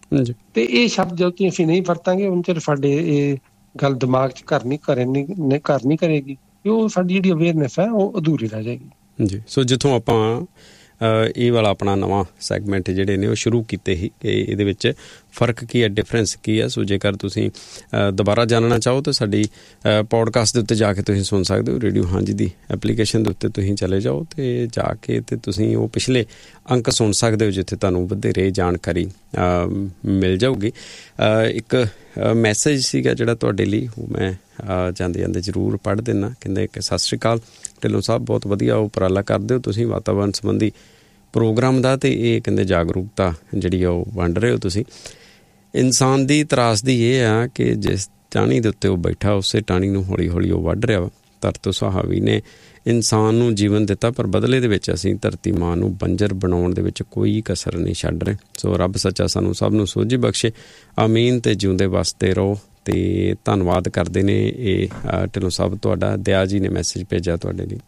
ਤੇ ਇਹ ਸ਼ਬਦ ਜਦੋਂ ਅਸੀਂ ਨਹੀਂ ਵਰਤਾਂਗੇ ਉਹਨਾਂ ਚਿਰ ਸਾਡੇ ਇਹ ਗੱਲ ਦਿਮਾਗ 'ਚ ਘਰ ਨਹੀਂ ਘਰੇ ਨਹੀਂ ਘਰ ਨਹੀਂ ਕਰੇਗੀ ਕਿ ਉਹ ਸਾਡੀ ਜਿਹੜੀ ਅਵੇਅਰਨੈਸ ਹੈ ਉਹ ਅਧੂਰੀ ਰਹਿ ਜਾਏਗੀ
ਜੀ। ਸੋ ਜਿੱਥੋਂ ਆਪਾਂ ਇਹ ਵਾਲਾ ਆਪਣਾ ਨਵਾਂ ਸੈਗਮੈਂਟ ਜਿਹੜੇ ਨੇ ਉਹ ਸ਼ੁਰੂ ਕੀਤੇ ਸੀ ਕਿ ਇਹਦੇ ਵਿੱਚ ਫਰਕ ਕੀ ਹੈ, ਡਿਫਰੈਂਸ ਕੀ ਹੈ। ਸੋ ਜੇਕਰ ਤੁਸੀਂ ਦੁਬਾਰਾ ਜਾਣਨਾ ਚਾਹੋ ਤਾਂ ਸਾਡੀ ਪੋਡਕਾਸਟ ਦੇ ਉੱਤੇ ਜਾ ਕੇ ਤੁਸੀਂ ਸੁਣ ਸਕਦੇ ਹੋ। ਰੇਡੀਓ ਹਾਂਜੀ ਦੀ ਐਪਲੀਕੇਸ਼ਨ ਦੇ ਉੱਤੇ ਤੁਸੀਂ ਚਲੇ ਜਾਓ ਅਤੇ ਜਾ ਕੇ ਅਤੇ ਤੁਸੀਂ ਉਹ ਪਿਛਲੇ ਅੰਕ ਸੁਣ ਸਕਦੇ ਹੋ ਜਿੱਥੇ ਤੁਹਾਨੂੰ ਵਧੇਰੇ ਜਾਣਕਾਰੀ ਮਿਲ ਜਾਊਗੀ। ਇੱਕ ਮੈਸੇਜ ਸੀਗਾ ਜਿਹੜਾ ਤੁਹਾਡੇ ਲਈ ਉਹ ਮੈਂ ਜਾਂਦੇ ਜਾਂਦੇ ਜ਼ਰੂਰ ਪੜ੍ਹ ਦਿੰਦਾ। ਕਹਿੰਦੇ ਕਿ ਸਤਿ ਸ਼੍ਰੀ ਅਕਾਲ ਢਿੱਲੋਂ ਸਾਹਿਬ, ਬਹੁਤ ਵਧੀਆ ਉਪਰਾਲਾ ਕਰਦੇ ਹੋ ਤੁਸੀਂ ਵਾਤਾਵਰਨ ਸੰਬੰਧੀ ਪ੍ਰੋਗਰਾਮ ਦਾ, ਅਤੇ ਇਹ ਕਹਿੰਦੇ ਜਾਗਰੂਕਤਾ ਜਿਹੜੀ ਆ ਉਹ ਵੰਡ ਰਹੇ ਹੋ ਤੁਸੀਂ। ਇਨਸਾਨ ਦੀ ਤਰਾਸਦੀ ਇਹ ਆ ਕਿ ਜਿਸ ਟਾਹਣੀ ਦੇ ਉੱਤੇ ਉਹ ਬੈਠਾ ਉਸੇ ਟਾਹਣੀ ਨੂੰ ਹੌਲੀ ਹੌਲੀ ਉਹ ਵੱਢ ਰਿਹਾ ਵਾ। ਧਰਤੋ ਸੁਹਾਵੀ ਨੇ ਇਨਸਾਨ ਨੂੰ ਜੀਵਨ ਦਿੱਤਾ, ਪਰ ਬਦਲੇ ਦੇ ਵਿੱਚ ਅਸੀਂ ਧਰਤੀ ਮਾਂ ਨੂੰ ਬੰਜਰ ਬਣਾਉਣ ਦੇ ਵਿੱਚ ਕੋਈ ਕਸਰ ਨਹੀਂ ਛੱਡ ਰਹੇ। ਸੋ ਰੱਬ ਸੱਚਾ ਸਾਨੂੰ ਸਭ ਨੂੰ ਸੋਝੀ ਬਖਸ਼ੇ, ਆਮੀਨ। ਅਤੇ ਜਿਉਂਦੇ ਵਸਦੇ ਰਹੋ। ਅਤੇ ਧੰਨਵਾਦ ਕਰਦੇ ਨੇ ਇਹ ਢਿੱਲੋਂ ਸਾਹਿਬ ਤੁਹਾਡਾ। ਦਿਆ ਜੀ ਨੇ ਮੈਸੇਜ ਭੇਜਿਆ ਤੁਹਾਡੇ ਲਈ।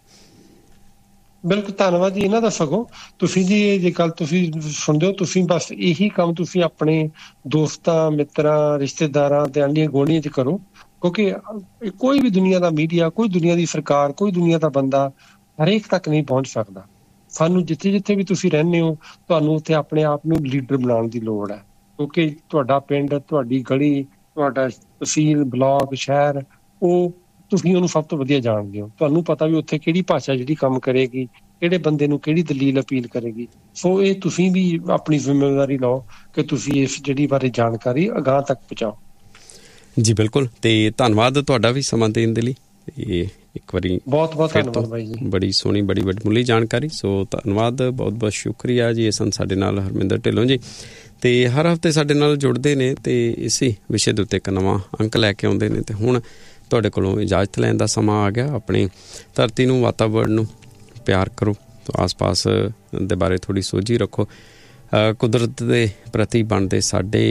ਬਿਲਕੁਲ ਧੰਨਵਾਦ ਜੀ ਇਹਨਾਂ ਦਾ। ਸਗੋਂ ਤੁਸੀਂ ਜੀ ਇਹ ਜੇ ਗੱਲ ਤੁਸੀਂ ਸੁਣਦੇ ਹੋ, ਤੁਸੀਂ ਬਸ ਇਹੀ ਕੰਮ ਤੁਸੀਂ ਆਪਣੇ ਦੋਸਤਾਂ, ਮਿੱਤਰਾਂ, ਰਿਸ਼ਤੇਦਾਰਾਂ ਅਤੇ ਆਂਢੀਆਂ ਗੁਆਂਢੀਆਂ 'ਚ ਕਰੋ, ਕਿਉਂਕਿ ਕੋਈ ਵੀ ਦੁਨੀਆ ਦਾ ਮੀਡੀਆ, ਕੋਈ ਦੁਨੀਆ ਦੀ ਸਰਕਾਰ, ਕੋਈ ਦੁਨੀਆ ਦਾ ਬੰਦਾ ਹਰੇਕ ਤੱਕ ਨਹੀਂ ਪਹੁੰਚ ਸਕਦਾ। ਸਾਨੂੰ ਜਿੱਥੇ ਜਿੱਥੇ ਵੀ ਤੁਸੀਂ ਰਹਿੰਦੇ ਹੋ ਤੁਹਾਨੂੰ ਉੱਥੇ ਆਪਣੇ ਆਪ ਨੂੰ ਲੀਡਰ ਬਣਾਉਣ ਦੀ ਲੋੜ ਹੈ, ਕਿਉਂਕਿ ਤੁਹਾਡਾ ਪਿੰਡ, ਤੁਹਾਡੀ ਗਲੀ, ਤੁਹਾਡਾ ਤਹਿਸੀਲ, ਬਲਾਕ, ਸ਼ਹਿਰ, ਉਹ ਤੁਸੀਂ ਉਹਨੂੰ ਸਭ ਤੋਂ ਵਧੀਆ ਜਾਣਦੇ ਹੋ। ਤੁਹਾਨੂੰ ਪਤਾ ਵੀ ਉੱਥੇ ਕਿਹੜੀ ਭਾਸ਼ਾ ਜਿਹੜੀ ਕੰਮ ਕਰੇਗੀ, ਕਿਹੜੇ ਬੰਦੇ ਨੂੰ ਕਿਹੜੀ ਦਲੀਲ ਅਪੀਲ ਕਰੇਗੀ। ਸੋ ਇਹ ਤੁਸੀਂ ਵੀ ਆਪਣੀ ਜ਼ਿੰਮੇਵਾਰੀ ਲਓ ਕਿ ਤੁਸੀਂ ਇਸ ਜਿਹੜੀ ਬਾਰੇ ਜਾਣਕਾਰੀ ਅਗਾਂਹ ਤੱਕ ਪਹੁੰਚਾਓ। ਜੀ
ਬਿਲਕੁਲ। ਅਤੇ ਧੰਨਵਾਦ ਤੁਹਾਡਾ ਵੀ ਸਮਾਂ ਦੇਣ ਦੇ ਲਈ। ਇਹ ਇੱਕ ਵਾਰੀ
ਬਹੁਤ ਬਹੁਤ ਧੰਨਵਾਦ ਬਾਈ ਜੀ,
ਬੜੀ ਸੋਹਣੀ ਬੜੀ ਵੱਡਮੁੱਲੀ ਜਾਣਕਾਰੀ। ਸੋ ਧੰਨਵਾਦ, ਬਹੁਤ ਬਹੁਤ ਸ਼ੁਕਰੀਆ ਜੀ। ਇਹ ਸਨ ਸਾਡੇ ਨਾਲ ਹਰਮਿੰਦਰ ਢਿੱਲੋਂ ਜੀ, ਅਤੇ ਹਰ ਹਫ਼ਤੇ ਸਾਡੇ ਨਾਲ ਜੁੜਦੇ ਨੇ ਅਤੇ ਇਸੇ ਵਿਸ਼ੇ ਦੇ ਉੱਤੇ ਇੱਕ ਨਵਾਂ ਅੰਕ ਲੈ ਕੇ ਆਉਂਦੇ ਨੇ। ਅਤੇ ਹੁਣ ਤੁਹਾਡੇ ਕੋਲੋਂ ਇਜਾਜ਼ਤ ਲੈਣ ਦਾ ਸਮਾਂ ਆ ਗਿਆ। ਆਪਣੀ ਧਰਤੀ ਨੂੰ, ਵਾਤਾਵਰਨ ਨੂੰ ਪਿਆਰ ਕਰੋ, ਆਸ ਪਾਸ ਦੇ ਬਾਰੇ ਥੋੜ੍ਹੀ ਸੋਝੀ ਰੱਖੋ। ਕੁਦਰਤ ਦੇ ਪ੍ਰਤੀ ਬਣਦੇ ਸਾਡੇ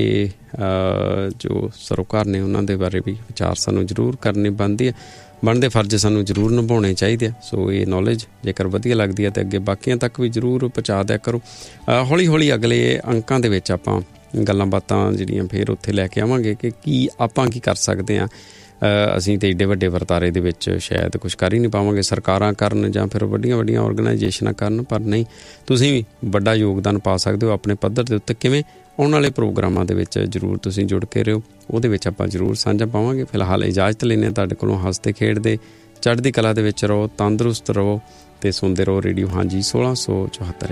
ਜੋ ਸਰੋਕਾਰ ਨੇ ਉਹਨਾਂ ਦੇ ਬਾਰੇ ਵੀ ਵਿਚਾਰ ਸਾਨੂੰ ਜ਼ਰੂਰ ਕਰਨੀ ਬਣਦੀ ਹੈ, ਬਣਦੇ ਫਰਜ਼ ਸਾਨੂੰ ਜ਼ਰੂਰ ਨਿਭਾਉਣੇ ਚਾਹੀਦੇ ਆ। ਸੋ ਇਹ ਨੌਲੇਜ ਜੇਕਰ ਵਧੀਆ ਲੱਗਦੀ ਹੈ ਤਾਂ ਅੱਗੇ ਬਾਕੀਆਂ ਤੱਕ ਵੀ ਜ਼ਰੂਰ ਪਹੁੰਚਾ ਦਿਆ ਕਰੋ। ਹੌਲੀ ਹੌਲੀ ਅਗਲੇ ਅੰਕਾਂ ਦੇ ਵਿੱਚ ਆਪਾਂ ਗੱਲਾਂ ਬਾਤਾਂ ਜਿਹੜੀਆਂ ਫਿਰ ਉੱਥੇ ਲੈ ਕੇ ਆਵਾਂਗੇ ਕਿ ਕੀ ਆਪਾਂ ਕੀ ਕਰ ਸਕਦੇ ਹਾਂ। ਅਸੀਂ ਤਾਂ ਏਡੇ ਵੱਡੇ ਵਰਤਾਰੇ ਦੇ ਵਿੱਚ ਸ਼ਾਇਦ ਕੁਛ ਕਰ ਹੀ ਨਹੀਂ ਪਾਵਾਂਗੇ, ਸਰਕਾਰਾਂ ਕਰਨ ਜਾਂ ਫਿਰ ਵੱਡੀਆਂ ਵੱਡੀਆਂ ਔਰਗਨਾਈਜੇਸ਼ਨਾਂ ਕਰਨ, ਪਰ ਨਹੀਂ, ਤੁਸੀਂ ਵੀ ਵੱਡਾ ਯੋਗਦਾਨ ਪਾ ਸਕਦੇ ਹੋ ਆਪਣੇ ਪੱਧਰ ਦੇ ਉੱਤੇ। ਕਿਵੇਂ? ਆਉਣ ਵਾਲੇ ਪ੍ਰੋਗਰਾਮਾਂ ਦੇ ਵਿੱਚ ਜ਼ਰੂਰ ਤੁਸੀਂ ਜੁੜ ਕੇ ਰਹੋ, ਉਹਦੇ ਵਿੱਚ ਆਪਾਂ ਜ਼ਰੂਰ ਸਾਂਝਾ ਪਾਵਾਂਗੇ। ਫਿਲਹਾਲ ਇਜਾਜ਼ਤ ਲੈਂਦੇ ਤੁਹਾਡੇ ਕੋਲੋਂ। ਹੱਸਦੇ ਖੇਡਦੇ ਚੜ੍ਹਦੀ ਕਲਾ ਦੇ ਵਿੱਚ ਰਹੋ, ਤੰਦਰੁਸਤ ਰਹੋ ਅਤੇ ਸੁਣਦੇ ਰਹੋ ਰੇਡੀਓ ਹਾਂਜੀ ਸੋਲਾਂ ਸੌ ਚੁਹੱਤਰ।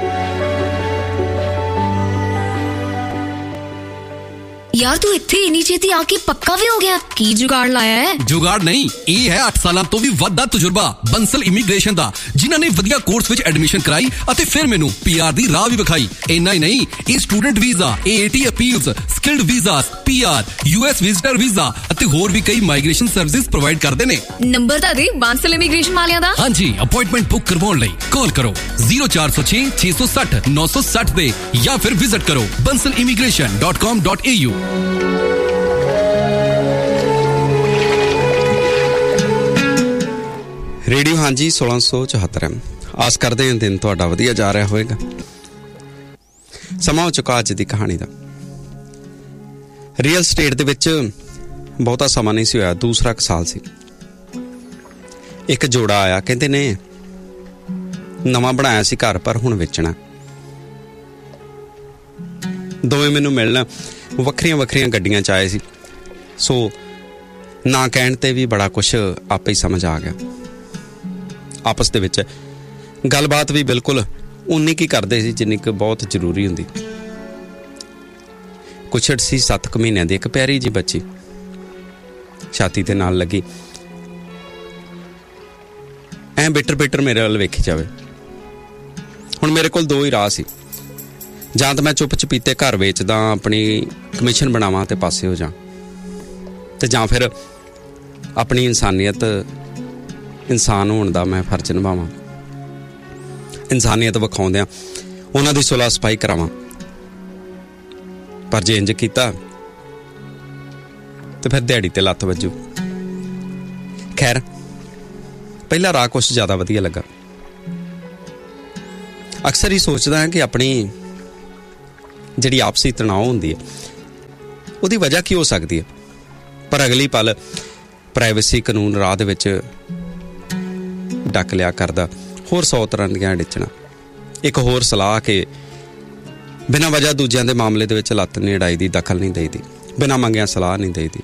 ਯਾਰ ਤੂੰ ਇੱਥੇ ਇੰਨੀ ਛੇਤੀ ਆ ਕੇ ਪੱਕਾ ਵੀ ਹੋ ਗਿਆ? ਕੀ ਜੁਗਾੜ ਲਾਇਆ ਹੈ?
ਜੁਗਾੜ ਨਹੀਂ, ਇਹ ਹੈ ਅੱਠ ਸਾਲਾਂ ਤੋਂ ਵੀ ਵੱਧ ਦਾ ਤਜਰਬਾ ਬੰਸਲ ਇਮੀਗ੍ਰੇਸ਼ਨ ਦਾ, ਜਿਨ੍ਹਾਂ ਨੇ ਵਧੀਆ ਕੋਰਸ ਵਿੱਚ ਐਡਮਿਸ਼ਨ ਕਰਾਈ ਅਤੇ ਫਿਰ ਮੈਨੂੰ ਪੀਆਰ ਦੀ ਰਾਹ ਵੀ ਵਿਖਾਈ। ਇੰਨਾ ਹੀ ਨਹੀਂ, ਇਹ student visa, ਏਏਟੀ appeals, skilled visas, PR, US visitor visa ਅਤੇ ਹੋਰ ਵੀ ਕਈ ਮਾਈਗ੍ਰੇਸ਼ਨ ਸਰਵਿਸਿਜ਼ ਪ੍ਰੋਵਾਈਡ ਕਰਦੇ ਨੇ।
ਨੰਬਰ ਤਾਂ ਦੇ ਬੰਸਲ ਇਮੀਗ੍ਰੇਸ਼ਨ ਵਾਲਿਆਂ ਦਾ।
ਹਾਂਜੀ, ਅਪਾਇੰਟਮੈਂਟ ਬੁੱਕ ਕਰਵਾਉਣ ਲਈ ਕਾਲ ਕਰੋ ਜ਼ੀਰੋ ਚਾਰ ਸੌ ਛੇ ਛੇ ਸੌ ਸੱਠ ਨੌ ਸੌ ਸੱਠ ਦੇ ਜਾਂ ਫਿਰ ਵਿਜ਼ਿਟ ਕਰੋ Bansal immigration dot com dot A you.
Radio ਹਾਂਜੀ ਸੋਲਾਂ ਸੌ ਚੁਹੱਤਰ। ਆਸ ਕਰਦੇ ਹਾਂ ਦਿਨ ਤੁਹਾਡਾ ਵਧੀਆ ਜਾ ਰਿਹਾ ਹੋਵੇਗਾ। ਸਮਾਂ ਹੋ ਚੁੱਕਾ ਅੱਜ ਦੀ ਕਹਾਣੀ ਦਾ। ਰੀਅਲ ਸਟੇਟ ਦੇ ਵਿੱਚ ਬਹੁਤਾ ਸਮਾਂ ਨਹੀਂ ਸੀ ਹੋਇਆ, ਦੂਸਰਾ ਕੁ ਸਾਲ ਸੀ। ਇੱਕ ਜੋੜਾ ਆਇਆ, ਕਹਿੰਦੇ ਨੇ ਨਵਾਂ ਬਣਾਇਆ ਸੀ ਘਰ, ਪਰ ਹੁਣ ਵੇਚਣਾ। ਦੋਵੇਂ ਮੈਨੂੰ ਮਿਲਣ ਵੱਖਰੀਆਂ ਵੱਖਰੀਆਂ ਗੱਡੀਆਂ 'ਚ ਆਏ ਸੀ। ਸੋ ਨਾ ਕਹਿਣ 'ਤੇ ਵੀ ਬੜਾ ਕੁਛ ਆਪੇ ਹੀ ਸਮਝ ਆ ਗਿਆ। ਆਪਸ ਦੇ ਵਿੱਚ ਗੱਲਬਾਤ ਵੀ ਬਿਲਕੁਲ ਉਨੀ ਕੀ ਕਰਦੇ ਸੀ ਜਿੰਨੀ ਕੁ ਬਹੁਤ ਜ਼ਰੂਰੀ ਹੁੰਦੀ। ਕੁਛੜ ਸੀ ਸੱਤ ਕੁ ਮਹੀਨਿਆਂ ਦੀ ਇੱਕ ਪਿਆਰੀ ਜੀ ਬੱਚੀ ਛਾਤੀ ਦੇ ਨਾਲ ਲੱਗੀ। ਐਂ ਬਿਟਰ ਬਿਟਰ ਮੇਰੇ ਵੱਲ ਵੇਖੀ ਜਾਵੇ। ਹੁਣ ਮੇਰੇ ਕੋਲ ਦੋ ਹੀ ਰਾਹ ਸੀ, ਜਾਂ ਤਾਂ ਮੈਂ ਚੁੱਪ ਚਪੀਤੇ ਘਰ ਵੇਚਦਾ, ਆਪਣੀ ਕਮਿਸ਼ਨ ਬਣਾਵਾਂ ਤੇ ਪਾਸੇ ਹੋ ਜਾ, ਤੇ ਜਾਂ ਫਿਰ ਆਪਣੀ ਇਨਸਾਨੀਅਤ, ਇਨਸਾਨ ਹੋਣ ਦਾ ਮੈਂ ਫਰਜ਼ ਨਿਭਾਵਾਂ। ਇਨਸਾਨੀਅਤ ਵਿਖਾਉਂਦਿਆਂ ਉਹਨਾਂ ਦੀ ਸੁਲ੍ਹਾ ਸਫਾਈ ਕਰਾਵਾਂ। ਪਰ ਜੇ ਇੰਜ ਕੀਤਾ ਤੇ ਫਿਰ ਦਿਹਾੜੀ ਤੇ ਲੱਤ ਵੱਜੂ। ਖੈਰ, ਪਹਿਲਾ ਰਾਹ ਕੁਛ ਜ਼ਿਆਦਾ ਵਧੀਆ ਲੱਗਾ। ਅਕਸਰ ਹੀ ਸੋਚਦਾ ਹਾਂ ਕਿ ਆਪਣੀ ਜਿਹੜੀ ਆਪਸੀ ਤਣਾਅ ਹੁੰਦੀ ਹੈ ਉਹਦੀ ਵਜ੍ਹਾ ਕੀ ਹੋ ਸਕਦੀ ਹੈ। ਪਰ ਅਗਲੀ ਪਲ ਪ੍ਰਾਈਵੇਸੀ ਕਾਨੂੰਨ ਰਾਹ ਦੇ ਵਿੱਚ ਡੱਕ ਲਿਆ ਕਰਦਾ ਹੋਰ ਸੌ ਤਰ੍ਹਾਂ ਦੀਆਂ ਅੜਿੱਚਣਾ। ਇੱਕ ਹੋਰ ਸਲਾਹ ਕਿ ਬਿਨਾਂ ਵਜ੍ਹਾ ਦੂਜਿਆਂ ਦੇ ਮਾਮਲੇ ਦੇ ਵਿੱਚ ਲੱਤ ਨਹੀਂ ਅੜਾਈ ਦੀ, ਦਖਲ ਨਹੀਂ ਦੇਈਦੀ, ਬਿਨਾਂ ਮੰਗਿਆ ਸਲਾਹ ਨਹੀਂ ਦੇਈਦੀ।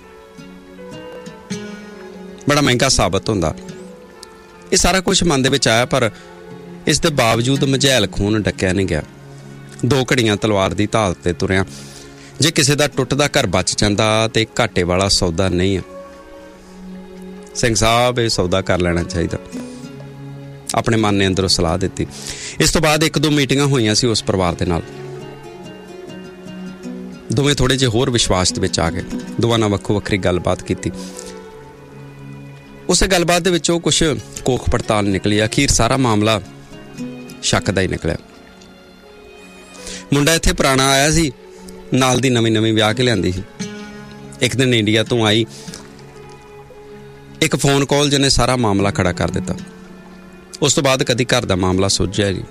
ਬੜਾ ਮਹਿੰਗਾ ਸਾਬਤ ਹੁੰਦਾ। ਇਹ ਸਾਰਾ ਕੁਝ ਮਨ ਦੇ ਵਿੱਚ ਆਇਆ, ਪਰ ਇਸ ਦੇ ਬਾਵਜੂਦ ਮਝੈਲ ਖੂਨ ਡੱਕਿਆ ਨਹੀਂ ਗਿਆ। ਦੋ ਘੜੀਆਂ ਤਲਵਾਰ ਦੀ ਢਾਲ ਤੇ ਤੁਰਿਆ। ਜੇ ਕਿਸੇ ਦਾ ਟੁੱਟਦਾ ਘਰ ਬਚ ਜਾਂਦਾ ਤੇ ਘਾਟੇ ਵਾਲਾ ਸੌਦਾ ਨਹੀਂ ਆ। ਸਿੰਘ ਸਾਹਿਬ ਇਹ ਸੌਦਾ ਕਰ ਲੈਣਾ ਚਾਹੀਦਾ, ਆਪਣੇ ਮਨ ਨੇ ਅੰਦਰੋਂ ਸਲਾਹ ਦਿੱਤੀ। ਇਸ ਤੋਂ ਬਾਅਦ ਇੱਕ ਦੋ ਮੀਟਿੰਗਾਂ ਹੋਈਆਂ ਸੀ ਉਸ ਪਰਿਵਾਰ ਦੇ ਨਾਲ। ਦੋਵੇਂ ਥੋੜੇ ਜਿਹੇ ਹੋਰ ਵਿਸ਼ਵਾਸ ਦੇ ਵਿੱਚ ਆ ਗਏ। ਦੋਵਾਂ ਨਾਲ ਵੱਖੋ ਵੱਖਰੀ ਗੱਲਬਾਤ ਕੀਤੀ। ਉਸੇ ਗੱਲਬਾਤ ਦੇ ਵਿੱਚੋਂ ਕੁਛ ਕੋਖ ਪੜਤਾਲ ਨਿਕਲੀ। ਅਖੀਰ ਸਾਰਾ ਮਾਮਲਾ ਸ਼ੱਕ ਦਾ ਹੀ ਨਿਕਲਿਆ। ਮੁੰਡਾ ਇੱਥੇ ਪੁਰਾਣਾ ਆਇਆ ਸੀ, ਨਾਲ ਦੀ ਨਵੀਂ ਨਵੀਂ ਵਿਆਹ ਕੇ ਲਿਆਂਦੀ ਸੀ। ਇੱਕ ਦਿਨ ਇੰਡੀਆ ਤੋਂ ਆਈ ਇੱਕ ਫੋਨ ਕਾਲ ਜਿਹਨੇ ਸਾਰਾ ਮਾਮਲਾ ਖੜਾ ਕਰ ਦਿੱਤਾ। ਉਸ ਤੋਂ ਬਾਅਦ ਕਦੀ ਘਰ ਦਾ ਮਾਮਲਾ ਸੁਲਝਿਆ ਨਹੀਂ।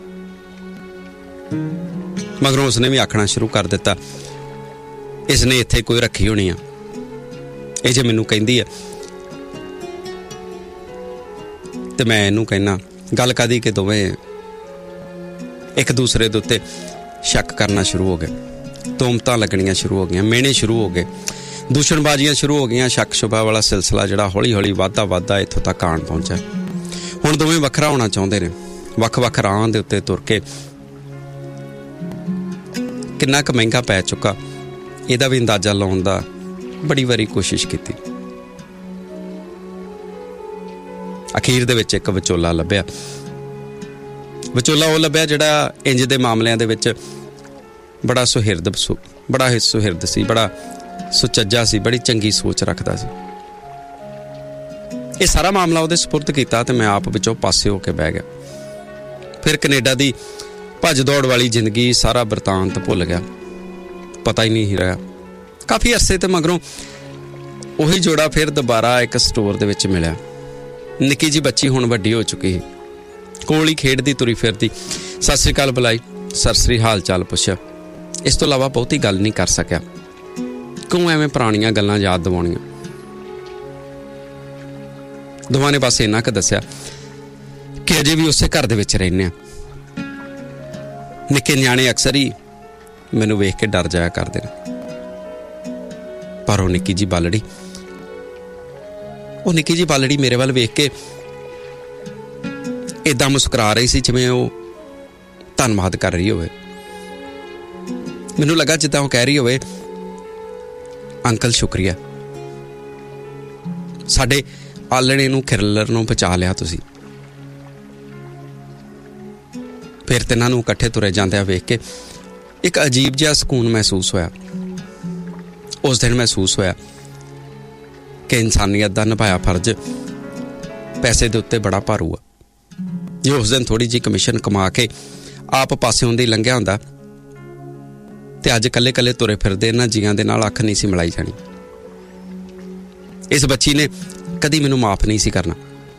ਮਗਰੋਂ ਉਸਨੇ ਵੀ ਆਖਣਾ ਸ਼ੁਰੂ ਕਰ ਦਿੱਤਾ, ਇਸਨੇ ਇੱਥੇ ਕੋਈ ਰੱਖੀ ਹੋਣੀ ਆ। ਇਹ ਜੇ ਮੈਨੂੰ ਕਹਿੰਦੀ ਆ ਤੇ ਮੈਂ ਇਹਨੂੰ ਕਹਿਣਾ। ਗੱਲ ਕਾਦੀ ਕਿ ਦੋਵੇਂ ਇੱਕ ਦੂਸਰੇ ਦੇ ਉੱਤੇ ਸ਼ੱਕ ਕਰਨਾ ਸ਼ੁਰੂ ਹੋ ਗਏ। ਤੋਮਤਾਂ ਲੱਗਣੀਆਂ ਸ਼ੁਰੂ ਹੋ ਗਈਆਂ, ਮਿਹਣੇ ਸ਼ੁਰੂ ਹੋ ਗਏ, ਦੂਸ਼ਣਬਾਜ਼ੀਆਂ ਸ਼ੁਰੂ ਹੋ ਗਈਆਂ। ਸ਼ੱਕ ਸ਼ੁਬਾ ਵਾਲਾ ਸਿਲਸਿਲਾ ਜਿਹੜਾ ਹੌਲੀ ਹੌਲੀ ਵੱਧਦਾ ਵੱਧਦਾ ਇੱਥੋਂ ਤੱਕ ਆਣ ਪਹੁੰਚਿਆ। ਹੁਣ ਦੋਵੇਂ ਵੱਖਰਾ ਹੋਣਾ ਚਾਹੁੰਦੇ ਨੇ। ਵੱਖ ਵੱਖ ਰਾਹਾਂ ਦੇ ਉੱਤੇ ਤੁਰ ਕੇ ਕਿੰਨਾ ਕੁ ਮਹਿੰਗਾ ਪੈ ਚੁੱਕਾ ਇਹਦਾ ਵੀ ਅੰਦਾਜ਼ਾ ਲਾਉਣ ਦਾ ਬੜੀ ਵਾਰੀ ਕੋਸ਼ਿਸ਼ ਕੀਤੀ। ਅਖੀਰ ਦੇ ਵਿੱਚ ਇੱਕ ਵਿਚੋਲਾ ਲੱਭਿਆ। ਵਿਚੋਲਾ ਉਹ ਲੱਭਿਆ ਜਿਹੜਾ ਇੰਜ ਦੇ ਮਾਮਲਿਆਂ ਦੇ ਵਿੱਚ ਬੜਾ ਸੁਹਿਰਦ ਬੜਾ ਹੀ ਸੁਹਿਰਦ ਸੀ, ਬੜਾ ਸੁਚੱਜਾ ਸੀ, ਬੜੀ ਚੰਗੀ ਸੋਚ ਰੱਖਦਾ ਸੀ। ਇਹ ਸਾਰਾ ਮਾਮਲਾ ਉਹਦੇ ਸਪੁਰਦ ਕੀਤਾ ਤੇ ਮੈਂ ਆਪ ਵਿੱਚੋਂ ਪਾਸੇ ਹੋ ਕੇ ਬਹਿ ਗਿਆ। ਫਿਰ ਕੈਨੇਡਾ ਦੀ ਭੱਜ ਦੌੜ ਵਾਲੀ ਜ਼ਿੰਦਗੀ, ਸਾਰਾ ਬਿਰਤਾਂਤ ਭੁੱਲ ਗਿਆ, ਪਤਾ ਹੀ ਨਹੀਂ ਰਿਹਾ। ਕਾਫੀ ਅਰਸੇ ਤੇ ਮਗਰੋਂ ਉਹੀ ਜੋੜਾ ਫਿਰ ਦੁਬਾਰਾ ਇੱਕ ਸਟੋਰ ਦੇ ਵਿੱਚ ਮਿਲਿਆ। ਨਿੱਕੀ ਜੀ ਬੱਚੀ ਹੁਣ ਵੱਡੀ ਹੋ ਚੁੱਕੀ ਸੀ, ਕੋਲ ਹੀ ਖੇਡਦੀ ਤੁਰੀ ਫਿਰਦੀ। ਸਤਿ ਸ੍ਰੀ ਅਕਾਲ ਬੁਲਾਈ, ਸਰਸਰੀ ਹਾਲ ਚਾਲ ਪੁੱਛਿਆ। ਇਸ ਤੋਂ ਇਲਾਵਾ ਬਹੁਤੀ ਗੱਲ ਨਹੀਂ ਕਰ ਸਕਿਆ। ਕਿਉਂ ਐਵੇਂ ਪੁਰਾਣੀਆਂ ਗੱਲਾਂ ਯਾਦ ਦਿਵਾਉਣੀਆਂ। ਦੋਵਾਂ ਨੇ ਬਸ ਇੰਨਾ ਕੁ ਦੱਸਿਆ ਕਿ ਅਜੇ ਵੀ ਉਸੇ ਘਰ ਦੇ ਵਿੱਚ ਰਹਿੰਦੇ ਆ। ਨਿੱਕੇ ਨਿਆਣੇ ਅਕਸਰ ਹੀ ਮੈਨੂੰ ਵੇਖ ਕੇ ਡਰ ਜਾਇਆ ਕਰਦੇ ਨੇ। ਪਰ ਉਹ ਨਿੱਕੀ ਜੀ ਬਾਲੜੀ ਉਹ ਨਿੱਕੀ ਜੀ ਬਾਲੜੀ ਮੇਰੇ ਵੱਲ ਵੇਖ ਕੇ ਏਦਾਂ ਮੁਸਕਰਾ ਰਹੀ ਸੀ ਜਿਵੇਂ ਉਹ ਧੰਨਵਾਦ ਕਰ ਰਹੀ ਹੋਵੇ। ਮੈਨੂੰ ਲੱਗਾ ਜਿੱਦਾਂ ਉਹ ਕਹਿ ਰਹੀ ਹੋਵੇ, ਅੰਕਲ ਸ਼ੁਕਰੀਆ, ਸਾਡੇ ਆਲਣੇ ਨੂੰ ਖਿਰਲਰ ਨੂੰ ਬਚਾ ਲਿਆ ਤੁਸੀਂ। ਫਿਰ ਤਿੰਨਾਂ ਨੂੰ ਇਕੱਠੇ ਤੁਰੇ ਜਾਂਦਿਆਂ ਵੇਖ ਕੇ ਇੱਕ ਅਜੀਬ ਜਿਹਾ ਸਕੂਨ ਮਹਿਸੂਸ ਹੋਇਆ। ਉਸ ਦਿਨ ਮਹਿਸੂਸ ਹੋਇਆ ਕਿ ਇਨਸਾਨੀਅਤ ਦਾ ਨਿਭਾਇਆ ਫਰਜ਼ ਪੈਸੇ ਦੇ ਉੱਤੇ ਬੜਾ ਭਾਰੂ ਆ। ਜੇ ਉਸ ਦਿਨ ਥੋੜੀ ਜਿਹੀ ਕਮਿਸ਼ਨ ਕਮਾ ਕੇ ਆਪ ਪਾਸੇ ਹੁੰਦੀ ਲੰਘਿਆ ਹੁੰਦਾ ਤੇ ਅੱਜ ਕੱਲੇ ਕੱਲੇ ਤੁਰੇ ਫਿਰਦੇ ਇਹਨਾਂ ਜੀਆਂ ਦੇ ਨਾਲ ਅੱਖ ਨਹੀਂ ਸੀ ਮਿਲਾਈ ਜਾਣੀ। ਇਸ ਬੱਚੀ ਨੇ ਕਦੀ ਮੈਨੂੰ ਮਾਫ ਨਹੀਂ ਸੀ ਕਰਨਾ।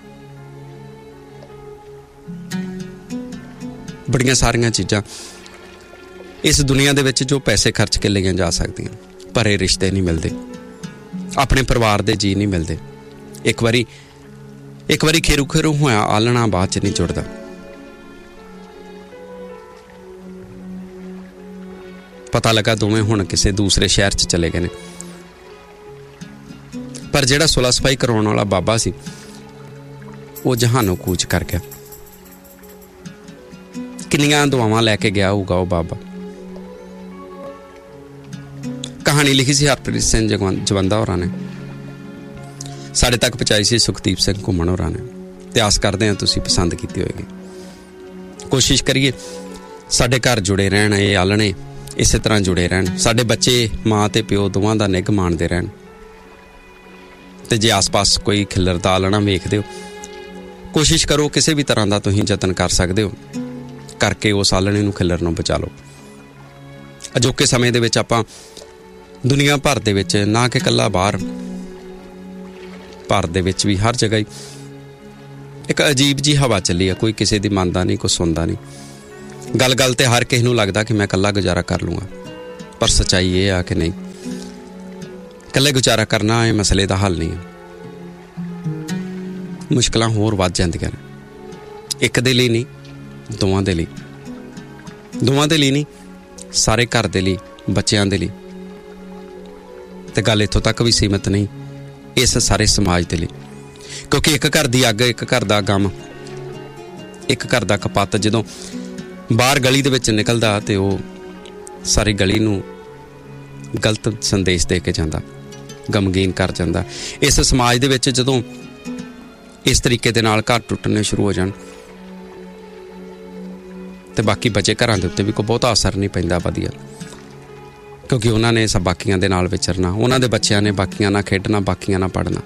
ਬੜੀਆਂ ਸਾਰੀਆਂ ਚੀਜ਼ਾਂ ਇਸ ਦੁਨੀਆ ਦੇ ਵਿੱਚ ਜੋ ਪੈਸੇ ਖਰਚ ਕੇ ਲਈਆਂ ਜਾ ਸਕਦੀਆਂ, ਪਰ ਇਹ ਰਿਸ਼ਤੇ ਨਹੀਂ ਮਿਲਦੇ, ਆਪਣੇ ਪਰਿਵਾਰ ਦੇ ਜੀਅ ਨਹੀਂ ਮਿਲਦੇ। ਇੱਕ ਵਾਰੀ ਇੱਕ ਵਾਰੀ ਖੇਰੂ ਖੇਰੂ ਹੋਇਆ ਆਲਣਾ ਬਾਅਦ ਚ ਨਹੀਂ ਜੁੜਦਾ। ਪਤਾ ਲੱਗਾ ਦੋਵੇਂ ਹੁਣ ਕਿਸੇ ਦੂਸਰੇ ਸ਼ਹਿਰ ਚ ਚਲੇ ਗਏ ਨੇ। ਪਰ ਜਿਹੜਾ ਸੁਲਾ ਸਫਾਈ ਕਰਾਉਣ ਵਾਲਾ ਬਾਬਾ ਸੀ ਉਹ ਜਹਾਨੋਂ ਕੂਚ ਕਰ ਗਿਆ। ਕਿੰਨੀਆਂ ਦੁਆਵਾਂ ਲੈ ਕੇ ਗਿਆ ਹੋਊਗਾ ਉਹ ਬਾਬਾ। ਕਹਾਣੀ ਲਿਖੀ ਸੀ ਹਰਪ੍ਰੀਤ ਸਿੰਘ ਜਵੰਦਾ ਹੋਰਾਂ ਨੇ, ਸਾਡੇ ਤੱਕ ਪਹੁੰਚਾਈ ਸੀ ਸੁਖਦੀਪ ਸਿੰਘ ਘੁੰਮਣ ਹੋਰਾਂ ਨੇ। ਤੇ ਆਸ ਕਰਦੇ ਹਾਂ ਤੁਸੀਂ ਪਸੰਦ ਕੀਤੀ ਹੋਏਗੀ। ਕੋਸ਼ਿਸ਼ ਕਰੀਏ ਸਾਡੇ ਘਰ ਜੁੜੇ ਰਹਿਣ, ਇਹ ਆਲਣੇ ਇਸੇ ਤਰ੍ਹਾਂ ਜੁੜੇ ਰਹਿਣ, ਸਾਡੇ ਬੱਚੇ ਮਾਂ ਤੇ ਪਿਓ ਦੋਵਾਂ ਦਾ ਨਿੱਘ ਮਾਣਦੇ ਰਹਿਣ। ਤੇ ਜੇ ਆਸ-ਪਾਸ ਕੋਈ ਖਿਲਰਦਾ ਆਲਣਾ ਵੇਖਦੇ ਹੋ, ਕੋਸ਼ਿਸ਼ ਕਰੋ ਕਿਸੇ ਵੀ ਤਰ੍ਹਾਂ ਦਾ ਤੁਸੀਂ ਯਤਨ ਕਰ ਸਕਦੇ ਹੋ ਕਰਕੇ ਉਸ ਆਲਣੇ ਨੂੰ ਖਿਲਰਨੋਂ ਬਚਾ ਲਓ। ਅਜੋਕੇ ਸਮੇਂ ਦੇ ਵਿੱਚ ਆਪਾਂ ਦੁਨੀਆ ਭਰ ਦੇ ਵਿੱਚ, ਨਾ ਕਿ ਇਕੱਲਾ ਬਾਹਰ, ਭਾਰਤ ਦੇ ਵਿੱਚ ਵੀ ਹਰ ਜਗ੍ਹਾ ਹੀ ਇੱਕ ਅਜੀਬ ਜਿਹੀ ਹਵਾ ਚੱਲੀ ਆ। ਕੋਈ ਕਿਸੇ ਦੀ ਮੰਨਦਾ ਨਹੀਂ, ਕੋਈ ਸੁਣਦਾ ਨਹੀਂ। ਗੱਲ ਗੱਲ ਤੇ ਹਰ ਕਿਸੇ ਨੂੰ ਲੱਗਦਾ ਕਿ ਮੈਂ ਇਕੱਲਾ ਗੁਜ਼ਾਰਾ ਕਰ ਲੂੰਗਾ। ਪਰ ਸੱਚਾਈ ਇਹ ਆ ਕਿ ਨਹੀਂ, ਇਕੱਲੇ ਗੁਜ਼ਾਰਾ ਕਰਨਾ ਇਹ ਮਸਲੇ ਦਾ ਹੱਲ ਨਹੀਂ ਹੈ। ਮੁਸ਼ਕਲਾਂ ਹੋਰ ਵੱਧ ਜਾਂਦੀਆਂ ਨੇ, ਇੱਕ ਦੇ ਲਈ ਨਹੀਂ, ਦੋਵਾਂ ਦੇ ਲਈ, ਦੋਵਾਂ ਦੇ ਲਈ ਨਹੀਂ, ਸਾਰੇ ਘਰ ਦੇ ਲਈ, ਬੱਚਿਆਂ ਦੇ ਲਈ। ਤੇ ਗੱਲ ਇੱਥੋਂ ਤੱਕ ਵੀ ਸੀਮਤ ਨਹੀਂ, ਇਸ ਸਾਰੇ ਸਮਾਜ ਦੇ ਲਈ, ਕਿਉਂਕਿ ਇੱਕ ਘਰ ਦੀ ਅੱਗ, ਇੱਕ ਘਰ ਦਾ ਗਮ, ਇੱਕ ਘਰ ਦਾ ਕਪੱਤ ਜਦੋਂ ਬਾਹਰ ਗਲੀ ਦੇ ਵਿੱਚ ਨਿਕਲਦਾ ਤੇ ਉਹ ਸਾਰੀ ਗਲੀ ਨੂੰ ਗਲਤ ਸੰਦੇਸ਼ ਦੇ ਕੇ ਜਾਂਦਾ, ਗਮਗੀਨ ਕਰ ਜਾਂਦਾ। ਇਸ ਸਮਾਜ ਦੇ ਵਿੱਚ ਜਦੋਂ ਇਸ ਤਰੀਕੇ ਦੇ ਨਾਲ ਘਰ ਟੁੱਟਣੇ ਸ਼ੁਰੂ ਹੋ ਜਾਣ ਤੇ ਬਾਕੀ ਬਚੇ ਘਰਾਂ ਦੇ ਉੱਤੇ ਵੀ ਕੋਈ ਬਹੁਤਾ ਅਸਰ ਨਹੀਂ ਪੈਂਦਾ ਵਧੀਆ, ਕਿਉਂਕਿ ਉਹਨਾਂ ਨੇ ਸਭ ਬਾਕੀਆਂ ਦੇ ਨਾਲ ਵਿਚਰਨਾ, ਉਹਨਾਂ ਦੇ ਬੱਚਿਆਂ ਨੇ ਬਾਕੀਆਂ ਨਾਲ ਖੇਡਣਾ, ਬਾਕੀਆਂ ਨਾਲ ਪੜ੍ਹਨਾ।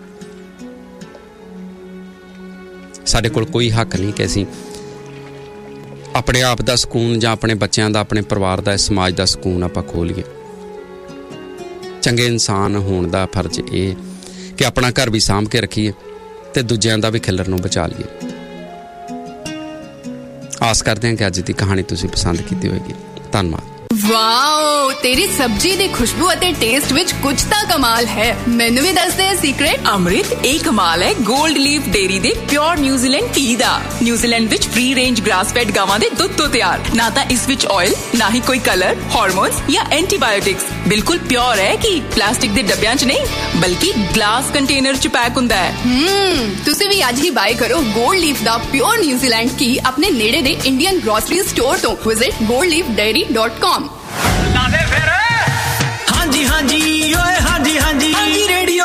ਸਾਡੇ ਕੋਲ ਕੋਈ ਹੱਕ ਨਹੀਂ ਕਿ ਅਸੀਂ ਆਪਣੇ ਆਪ ਦਾ ਸਕੂਨ ਜਾਂ ਆਪਣੇ ਬੱਚਿਆਂ ਦਾ, ਆਪਣੇ ਪਰਿਵਾਰ ਦਾ, ਇਸ ਸਮਾਜ ਦਾ ਸਕੂਨ ਆਪਾਂ ਖੋਹ ਲਈਏ। ਚੰਗੇ ਇਨਸਾਨ ਹੋਣ ਦਾ ਫਰਜ਼ ਇਹ ਕਿ ਆਪਣਾ ਘਰ ਵੀ ਸਾਂਭ ਕੇ ਰੱਖੀਏ ਤੇ ਦੂਜਿਆਂ ਦਾ ਵੀ ਖਿਲਰ ਨੂੰ ਬਚਾ ਲਈਏ। ਆਸ ਕਰਦੇ ਹਾਂ ਕਿ ਅੱਜ ਦੀ ਕਹਾਣੀ ਤੁਸੀਂ ਪਸੰਦ ਕੀਤੀ ਹੋਵੇਗੀ। ਧੰਨਵਾਦ।
ਵਾਓ, ਤੇਰੀ ਸਬਜ਼ੀ ਦੀ ਖੁਸ਼ਬੂ ਅਤੇ ਟੇਸਟ ਵਿੱਚ ਕੁਝ ਤਾਂ ਕਮਾਲ ਹੈ। ਮੈਨੂੰ ਵੀ ਦੱਸ ਦੇ ਸੀਕ੍ਰੇਟ।
ਅੰਮ੍ਰਿਤ, ਇਹ ਕਮਾਲ ਹੈ ਗੋਲਡ ਲੀਫ ਡੇਅਰੀ ਦੇ ਪਿਓਰ ਨਿਊਜ਼ੀਲੈਂਡ ਘੀ ਦਾ। ਨਿਊਜ਼ੀਲੈਂਡ ਵਿੱਚ ਫ੍ਰੀ ਰੇਂਜ ਗ੍ਰਾਸ ਫੈਡ ਗਾਵਾਂ ਦੇ ਦੁੱਧ ਤੋਂ ਤਿਆਰ। ਨਾ ਤਾਂ ਇਸ ਵਿੱਚ ਆਇਲ, ਨਾ ਹੀ ਕੋਈ ਕਲਰ, ਹਾਰਮੋਨਸ ਜਾਂ ਐਂਟੀਬਾਇਓਟਿਕਸ। ਬਿਲਕੁਲ ਪਿਓਰ ਹੈ ਕਿ ਪਲਾਸਟਿਕ ਦੇ ਡੱਬਿਆਂ 'ਚ ਨਹੀਂ, ਬਲਕਿ ਗਲਾਸ ਕੰਟੇਨਰ 'ਚ ਪੈਕ ਹੁੰਦਾ ਹੈ।
ਹਮ ਤੁਸੀਂ ਵੀ ਅੱਜ ਹੀ ਬਾਏ ਕਰੋ ਗੋਲਡ ਲੀਫ ਦਾ ਪਿਓਰ ਨਿਊਜ਼ੀਲੈਂਡ ਘੀ ਆਪਣੇ ਨੇੜੇ ਦੇ ਇੰਡੀਅਨ ਗ੍ਰੋਸਰੀ ਸਟੋਰ ਤੋਂ। Visit gold leaf dairy dot com.
ਹਾਂਜੀ ਹਾਂਜੀ ਓਏ ਹਾਂਜੀ ਹਾਂਜੀ ਹਾਂਜੀ ਰੇਡੀਓ।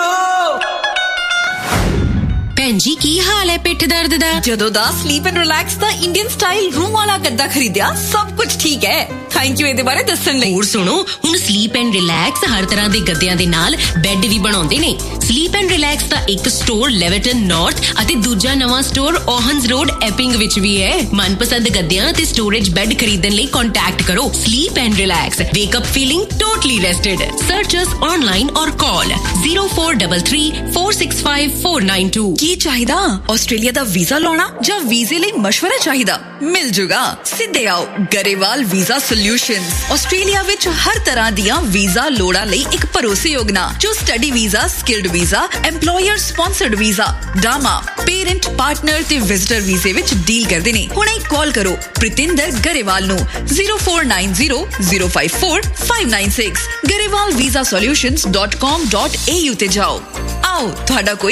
ਭੈਣ ਜੀ ਕੀ ਹਾਲ ਹੈ ਪਿੱਠ ਦਰਦ ਦਾ?
ਜਦੋਂ ਦਾ sleep and relax the Indian style room ਵਾਲਾ ਗੱਦਾ ਖਰੀਦਿਆ ਸਭ ਕੁਝ ਠੀਕ ਹੈ। ਥੈਂਕ ਯੂ ਇਹਦੇ ਬਾਰੇ ਦੱਸਣ ਲਈ।
ਹੋਰ ਸੁਣੋ, ਹੁਣ ਸਲੀਪ ਐਂਡ ਰਿਲੈਕਸ ਹਰ ਤਰ੍ਹਾਂ ਦੇ ਗੱਦਿਆਂ ਦੇ ਨਾਲ ਬੈੱਡ ਵੀ ਬਣਾਉਂਦੇ ਨੇ। ਸਲੀਪ ਐਂਡ ਰਿਲੈਕਸ ਦਾ ਇੱਕ ਸਟੋਰ ਲੈਵਰਟਨ ਨਾਰਥ ਅਤੇ ਦੂਜਾ ਨਵਾਂ ਸਟੋਰ ਓਹਨਸ ਰੋਡ ਐਪਿੰਗ ਵਿੱਚ ਵੀ ਹੈ। ਮਨਪਸੰਦ ਗੱਦਿਆਂ ਅਤੇ ਸਟੋਰੇਜ ਬੈੱਡ ਖਰੀਦਣ ਲਈ ਕੰਟੈਕਟ ਕਰੋ sleep and relax. ਵੇਕ up feeling totally ਰੈਸਟਡ। Search us online ਔਰ ਕਾਲ zero four three three four six five four nine two।
ਕੀ ਚਾਹੀਦਾ? ਆਸਟ੍ਰੇਲੀਆ ਦਾ ਵੀਜ਼ਾ ਲਾਉਣਾ ਜਾਂ ਵੀਜ਼ੇ ਲਈ ਮਸ਼ਵਰਾ ਚਾਹੀਦਾ? ਮਿਲ ਜੂਗਾ। ਸਿੱਧੇ ਆਓ ਗਰੇਵਾਲ ਵੀਜ਼ਾ ਸੋਲਿਊਸ਼ਨਸ। ਆਸਟ੍ਰੇਲੀਆ ਵਿੱਚ ਹਰ ਤਰ੍ਹਾਂ ਦੀਆਂ ਵੀਜ਼ਾ ਲੋੜਾਂ ਲਈ ਇੱਕ ਭਰੋਸੇਯੋਗ ਨਾਂ, ਜੋ study visa, skilled visa, employer sponsored visa, ਡਾਮਾ, parent, partner ਤੇ ਵਿਜ਼ਟਰ ਵੀਜ਼ੇ ਵਿੱਚ ਡੀਲ ਕਰਦੇ ਨੇ। ਹੁਣੇ ਕਾਲ ਕਰੋ ਪ੍ਰਿਤਿੰਦਰ ਗਰੇਵਾਲ ਨੂੰ zero four nine zero zero five four five nine six। Grewal visa solutions dot com dot a u ਤੇ ਜਾਓ। ਆਓ ਤੁਹਾਡਾ ਕੋਈ